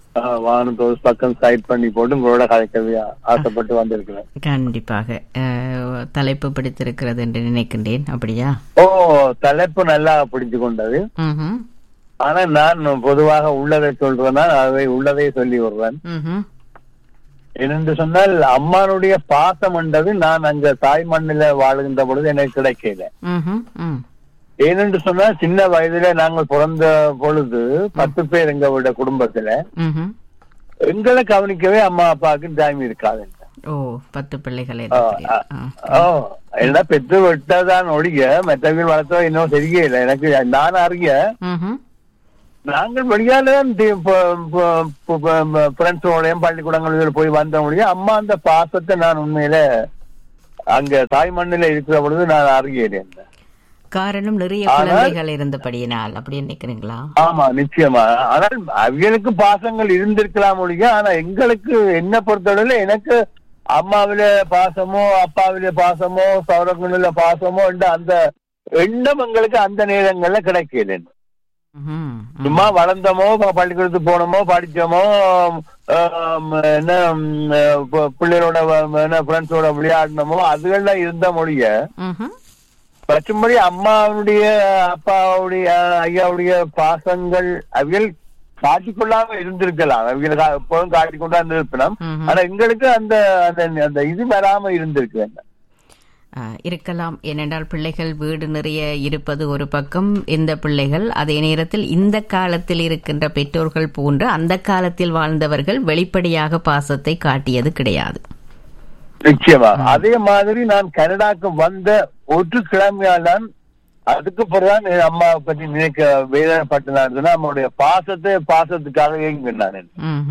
வானத்தை ஒரு பக்கம் சைட் பண்ணி போட்டு உங்களோட கதைக்கவே ஆசைப்பட்டு வந்திருக்கிறேன். கண்டிப்பாக தலைப்பு பிடித்திருக்கிறது என்று நினைக்கின்றேன். அப்படியா? தலைப்பு நல்லா பிடிச்சு கொண்டது. ஆனா நான் பொதுவாக உள்ளதை சொல்றேன்னா அதை உள்ளதை சொல்லி விடுறேன். என்னென்று சொன்னால் அம்மானுடைய பாசம் என்றது நான் அங்க தாய் மண்ணில வாழுகின்ற பொழுது எனக்கு கிடைக்கல. ஏனென்று சொன்னால் சின்ன வயதுல நாங்கள் பிறந்த பொழுது 10 பேர் எங்க குடும்பத்துல எங்களை கவனிக்கவே அம்மா அப்பாவுக்கு டைம் இருக்காது. 10 பிள்ளைகள் எல்லாம் பெற்று விட்டதான் ஒழிய மற்றவர்கள் வளர்த்தோ இன்னும் தெரியல எனக்கு. நான் அறிய நாங்கள் வெளியாலதான் ஃப்ரெண்ட்ஸோடையும் பள்ளிக்கூடங்களில் போய் வந்த முடியும். அம்மா அந்த பாசத்தை நான் உண்மையில அங்க தாய் மண்ணில இருக்கிற பொழுது நான் அறிகிறேன். காரணம் நிறைய குழந்தைகள் இருந்தபடியினால் அப்படி நினைக்கிறீங்களா? ஆமா, நிச்சயமா. ஆனால் அவங்களுக்கு பாசங்கள் இருந்திருக்கலாம் ஒழிய, ஆனா எங்களுக்கு என்ன பொறுத்தவரையில எனக்கு அம்மாவில பாசமோ அப்பாவில பாசமோ சௌரங்களில பாசமோ என்ற அந்த எண்ணம் எங்களுக்கு அந்த நேரங்கள்ல கிடைக்கல. சும்மா வளர்ந்தோமோ பள்ளிக்கூடத்துக்கு போனோமோ படிச்சோமோ என்ன பிள்ளைகளோட ஃப்ரெண்ட்ஸோட விளையாடணுமோ அதுகள்லாம் இருந்த மொழிய பச்சும்படி அம்மாவுடைய அப்பாவுடைய ஐயாவுடைய பாசங்கள் அவியல் காட்டிக்கொள்ளாம இருந்திருக்கலாம். அவியல் எப்போதும் காட்டிக்கொண்டா இருந்திருக்கலாம். ஆனா எங்களுக்கு அந்த அந்த இது வராம இருந்திருக்கு இருக்கலாம். ஏனென்றால் பிள்ளைகள் வீடு நிறைய இருப்பது ஒரு பக்கம், இந்த பிள்ளைகள் அதே நேரத்தில் இந்த காலத்தில் இருக்கின்ற பெற்றோர்கள் போன்று அந்த காலத்தில் வாழ்ந்தவர்கள் வெளிப்படையாக பாசத்தை காட்டியது கிடையாது. நிச்சயமா. அதே மாதிரி நான் கனடாக்கு வந்த ஒரு கிழமையால் தான் அதுக்கு பிறகுதான் என் அம்மாவை பற்றி நினைக்க வேதனைப்பட்டு நம்மளுடைய பாசத்துக்காக ஏங்கினான்.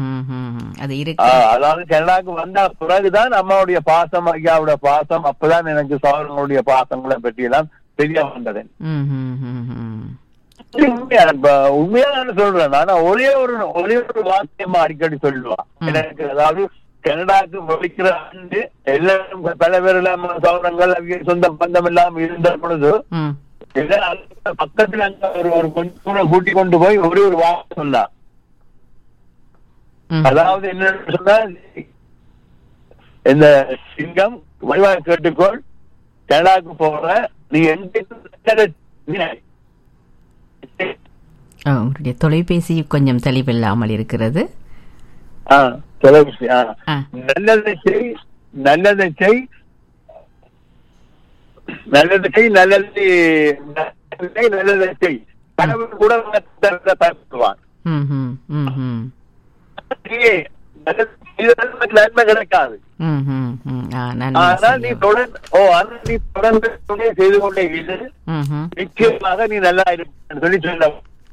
அதாவது கனடாக்கு வந்த பிறகுதான் அம்மாவுடைய பாசம் ஐயாவுடைய பாசம் அப்பதான் எனக்கு சோழர்களுடைய பாசங்களை பற்றி எல்லாம் தெரிய வந்தது. உண்மையா நான் சொல்றேன். ஆனா ஒரே ஒரு வாக்கியமா அடிக்கடி சொல்லுவான் எனக்கு. அதாவது கனடாக்கு வலிக்கிற ஆண்டு எல்லாரும் பல பேர் இல்லாம சௌரங்கள் சொந்த பந்தம் இல்லாம இருந்த பொழுது பக்கத்துல அங்க ஒரு கொஞ்சம் கூட்டி கொண்டு போய் ஒரே ஒரு வார்த்தை சொன்னா. அதாவது என்ன சொன்னா, இந்த சிங்கம் வழிவாக கேட்டுக்கொள், கனடாக்கு போற நீ உங்களுடைய தொலைபேசி கொஞ்சம் தெளிவில்லாமல் இருக்கிறது. நல்லதை செய், நல்லதை செய், நல்லதை செய், நல்லதை செய். கடவுள் கூட பயப்படுவான். நன்மை கிடைக்காது. ஆனால் நீ தொடர்ந்து செய்து கொண்டே இரு, நிச்சயமாக நீ நல்லா இருப்ப சொல்லி சொல்ல.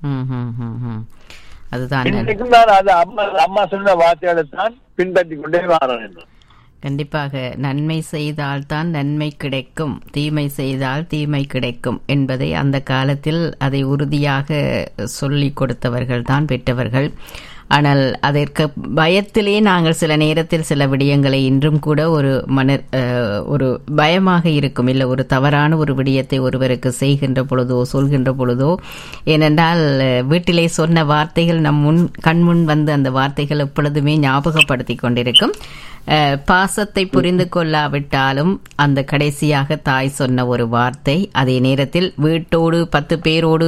அதுதான் அம்மா சொன்ன வார்த்தைகளை தான் பின்பற்றி கொண்டே வரேன். கண்டிப்பாக நன்மை செய்தால்தான் நன்மை கிடைக்கும், தீமை செய்தால் தீமை கிடைக்கும் என்பதை அந்த காலத்தில் அதை உறுதியாக சொல்லிக் கொடுத்தவர்கள் தான் பெற்றவர்கள். ஆனால் அதற்கு பயத்திலே நாங்கள் சில நேரத்தில் சில விடயங்களை இன்றும் கூட ஒரு பயமாக இருக்கும். இல்லை, ஒரு தவறான ஒரு விடயத்தை ஒருவருக்கு செய்கின்ற பொழுதோ சொல்கின்ற பொழுதோ, ஏனென்றால் வீட்டிலே சொன்ன வார்த்தைகள் நம் கண்முன் வந்து அந்த வார்த்தைகள் எப்பொழுதுமே ஞாபகப்படுத்தி கொண்டிருக்கும். பாசத்தை புரிந்து கொள்ளாவிட்டாலும் அந்த கடைசியாக தாய் சொன்ன ஒரு வார்த்தை, அதே நேரத்தில் வீட்டோடு 10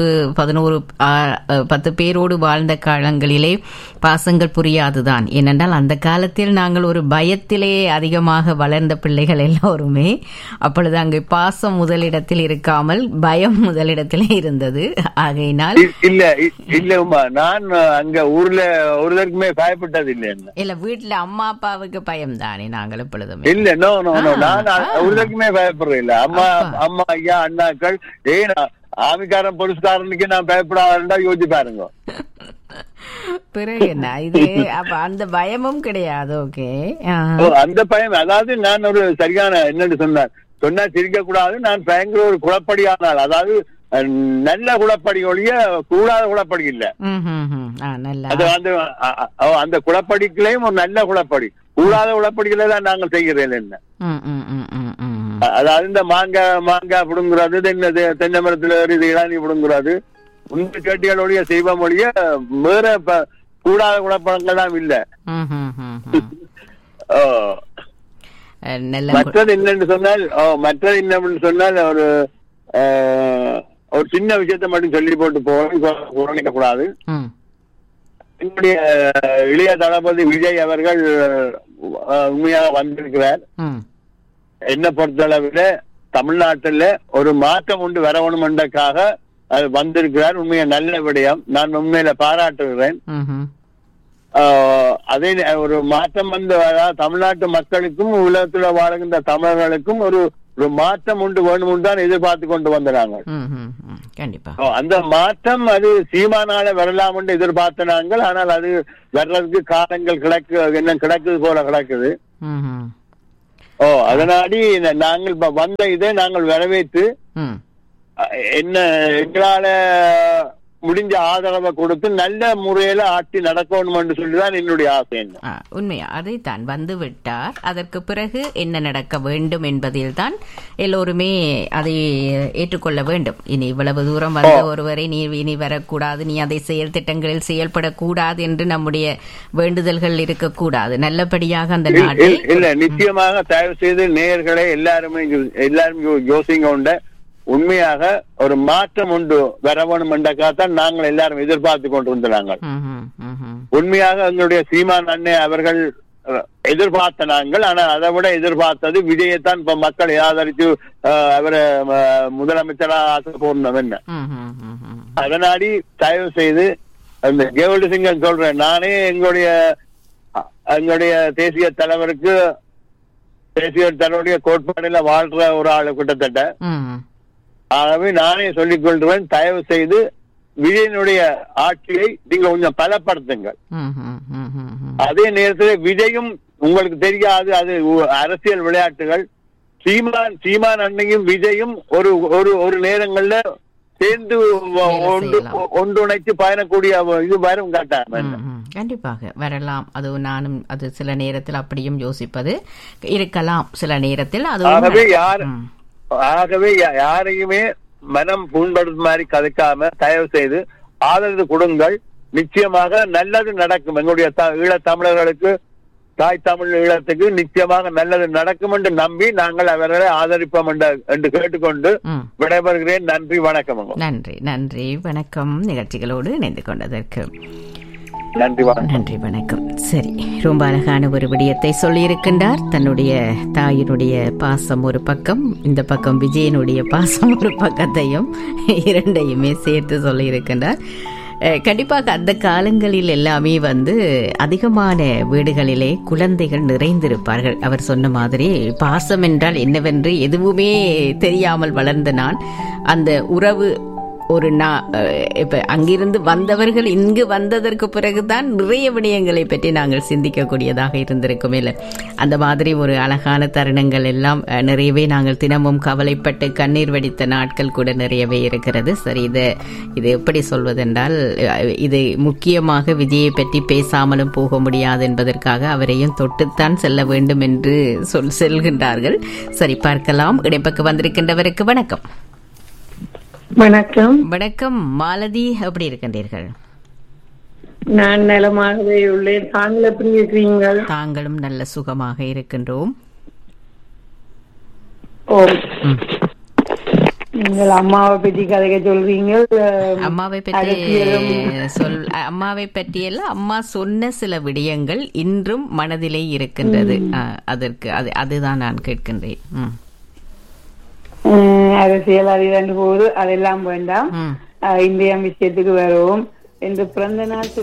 பேரோடு வாழ்ந்த காலங்களிலே பாசங்கள் புரியாதுதான். ஏனென்றால் அந்த காலத்தில் நாங்கள் ஒரு பயத்திலே அதிகமாக வளர்ந்த பிள்ளைகள் எல்லோருமே. அப்பொழுது அங்கு பாசம் முதலிடத்தில் இருக்காமல் பயம் முதலிடத்திலே இருந்தது. ஆகையினால் இல்ல நான் அங்க ஊர்ல ஒருவருக்குமே பயப்பட்டது இல்ல, வீட்டுல அம்மா அப்பாவுக்கு பயம் தானே நாங்கள் எப்பொழுதுமே. இல்ல, நான் ஒருவருக்குமே பயப்படுறேன். இல்ல, அம்மா ஐயா அண்ணாக்கள் ஆமிக்காரன் பொருஸ்காரனுக்கு நான் பயப்படாதா யோசிச்சு பாருங்க. பிறகு என்ன இது? அப்ப அந்த பயமும் கிடையாது. ஓகே, அந்த பயம். அதாவது நான் ஒரு சரியான என்னன்னு சொன்னா சிரிக்க கூடாது. நான் பயங்கர ஒரு குழப்படியானால், அதாவது நல்ல குழப்படி ஒழிய கூடாத குழப்படி இல்ல. அது அந்த குழப்படிக்குள்ளேயும் ஒரு நல்ல குழப்படி, கூடாத குழப்படிகளை தான் நாங்கள் செய்கிறேன். என்ன அதாவது இந்த மாங்காய் புடுங்குறது, தென்னை மரத்துல இளநீ புடுங்குறது, உண்மை கேட்டிகளோடைய செய்வ மொழிய வேற கூடாத குழப்பங்கள்லாம் இல்ல. மற்றது என்னன்னு சொன்னால் ஒரு சின்ன விஷயத்த மட்டும் சொல்லி போட்டு போக கூடாது. என்னுடைய இளைய தளபதி விஜய் அவர்கள் உண்மையாக வந்திருக்கிறார். என்ன பொறுத்தளவில் தமிழ்நாட்டில் ஒரு மாற்றம் உண்டு வரணும் என்றக்காக அது வந்திருக்கிறார். உண்மையா நல்ல விடயம், நான் உண்மையில பாராட்டுகிறேன். அதே ஒரு மாற்றம் வந்து தமிழ்நாட்டு மக்களுக்கும் உலகத்துல வாழ்கின்ற தமிழர்களுக்கும் ஒரு மாற்றம் உண்டு வேணும் தான் எதிர்பார்த்து கொண்டு வந்தாங்க. அந்த மாற்றம் அது சீமானால வரலாம் என்று எதிர்பார்த்தாங்க. ஆனால் அது வர்றதுக்கு காலங்கள் கிடக்குது போல கிடக்குது. அதனாடி நாங்கள் வந்த இதை நாங்கள் வரவேற்று என்ன எங்களால முடிஞ்ச ஆதரவை கொடுத்து நல்ல முறையில ஆட்சி நடக்கணும் என்று சொல்லிதான் என்னுடைய ஆசை. உண்மையா அதைத்தான் வந்து விட்டார். அதற்கு பிறகு என்ன நடக்க வேண்டும் என்பதில் தான் எல்லோருமே அதை ஏற்றுக்கொள்ள வேண்டும். இனி இவ்வளவு தூரம் வந்த ஒருவரை நீ இனி வரக்கூடாது, நீ அதை செயல் திட்டங்களில் செயல்படக்கூடாது என்று நம்முடைய வேண்டுதல்கள் இருக்கக்கூடாது. நல்லபடியாக அந்த நாட்டில் இல்ல நிச்சயமாக தயவு செய்து நேயர்களை எல்லாரும் யோசிங்க உண்ட உண்மையாக ஒரு மாற்றம் உண்டு வரவணும் என்றதான் நாங்கள் எல்லாரும் எதிர்பார்த்து கொண்டிருந்தாங்க. உண்மையாக எங்களுடைய சீமான் அண்ணே அவர்கள் எதிர்பார்த்த நாங்கள். ஆனால் அதை விட எதிர்பார்த்தது விஜயத்தான் இப்ப மக்கள் ஆதரித்து அவரை முதலமைச்சராக ஆசை போடணும். என்ன அதனாடி தயவு செய்து அந்த கேவல்டு சிங்கன் சொல்றேன், நானே எங்களுடைய தேசிய தலைவருடைய கோட்பாடுல வாழ்ற ஒரு ஆளு கிட்டத்தட்ட. ஆகவே நானே சொல்லிக் கொள்றேன், தயவு செய்து விஜயனுடைய ஆட்சியை நீங்க கொஞ்சம் பலப்படுத்துங்கள். அதே நேரத்தில் விஜயும் உங்களுக்கு தெரியாது, அது அரசியல் விளையாட்டுகள். சீமான் அண்ணையும் விஜயும் ஒரு நேரங்கள்ல சேர்ந்து ஒன்றுணைத்து பயணக்கூடிய இது வரும் காட்டாம கண்டிப்பாக வரலாம். அது நானும் அது சில நேரத்தில் அப்படியும் யோசிப்பது இருக்கலாம். சில நேரத்தில் ஆகவே யாரையுமே மனம் புண்படுத்த மாதிரி கதைக்காம தயவு செய்து ஆதரவு கொடுங்கள். நிச்சயமாக நல்லது நடக்கும். எங்களுடைய ஈழத்தமிழர்களுக்கு, தாய் தமிழ் ஈழத்துக்கு நிச்சயமாக நல்லது நடக்கும் என்று நம்பி நாங்கள் அவர்களை ஆதரிப்போம் என்று கேட்டுக்கொண்டு விடைபெறுகிறேன். நன்றி, வணக்கம். நன்றி, வணக்கம். நிகழ்ச்சிகளோடு இணைந்து கொண்டதற்கு நன்றி, வணக்கம். சரி, ரொம்ப அழகான ஒரு விடயத்தை சொல்லியிருக்கின்றார். தன்னுடைய தாயினுடைய பாசம் ஒரு பக்கம், இந்த பக்கம் விஜயனுடைய பாசம் ஒரு பக்கத்தையும் இரண்டையுமே சேர்த்து சொல்லியிருக்கின்றார். கண்டிப்பாக அந்த காலங்களில் எல்லாமே அதிகமான வீடுகளிலே குழந்தைகள் நிறைந்திருப்பார்கள். அவர் சொன்ன மாதிரி பாசம் என்றால் என்னவென்று எதுவுமே தெரியாமல் வளர்ந்த நான் அந்த உறவு இப்ப அங்கிருந்து வந்தவர்கள் இங்கு வந்ததற்கு பிறகுதான் நிறைய விடயங்களை பற்றி நாங்கள் சிந்திக்கக்கூடியதாக இருந்திருக்கும். இல்லை, அந்த மாதிரி ஒரு அழகான தருணங்கள் எல்லாம் நிறையவே நாங்கள் தினமும் கவலைப்பட்டு கண்ணீர் வடித்த நாட்கள் கூட நிறையவே இருக்கிறது. சரி, இது எப்படி சொல்வதென்றால், இது முக்கியமாக விஜயை பற்றி பேசாமலும் போக முடியாது என்பதற்காக அவரையும் தொட்டுத்தான் செல்ல வேண்டும் என்று செல்கின்றார்கள். சரி, பார்க்கலாம். இடைப்பக்கம் வந்திருக்கின்றவருக்கு வணக்கம். வணக்கம் மாலதி, எப்படி இருக்கின்றீர்கள்? நான் நலமாகவே உள்ளேன். தாங்கள் எப்படி இருக்கிறீர்கள்? தாங்களும் நல்ல சுகமாக இருக்கின்றோம். நீங்கள் அம்மாவை பற்றி கதைக்க சொல்றீங்க. அம்மாவை பற்றியெல்லாம் அம்மா சொன்ன சில விடயங்கள் இன்றும் மனதிலே இருக்கின்றது. அதற்கு அதுதான் நான் கேட்கின்றேன். அரசியல் அது இரண்டு போது அதெல்லாம் வேண்டாம். இந்திய விஷயத்துக்கு வருவோம். என்று பிறந்த நாள்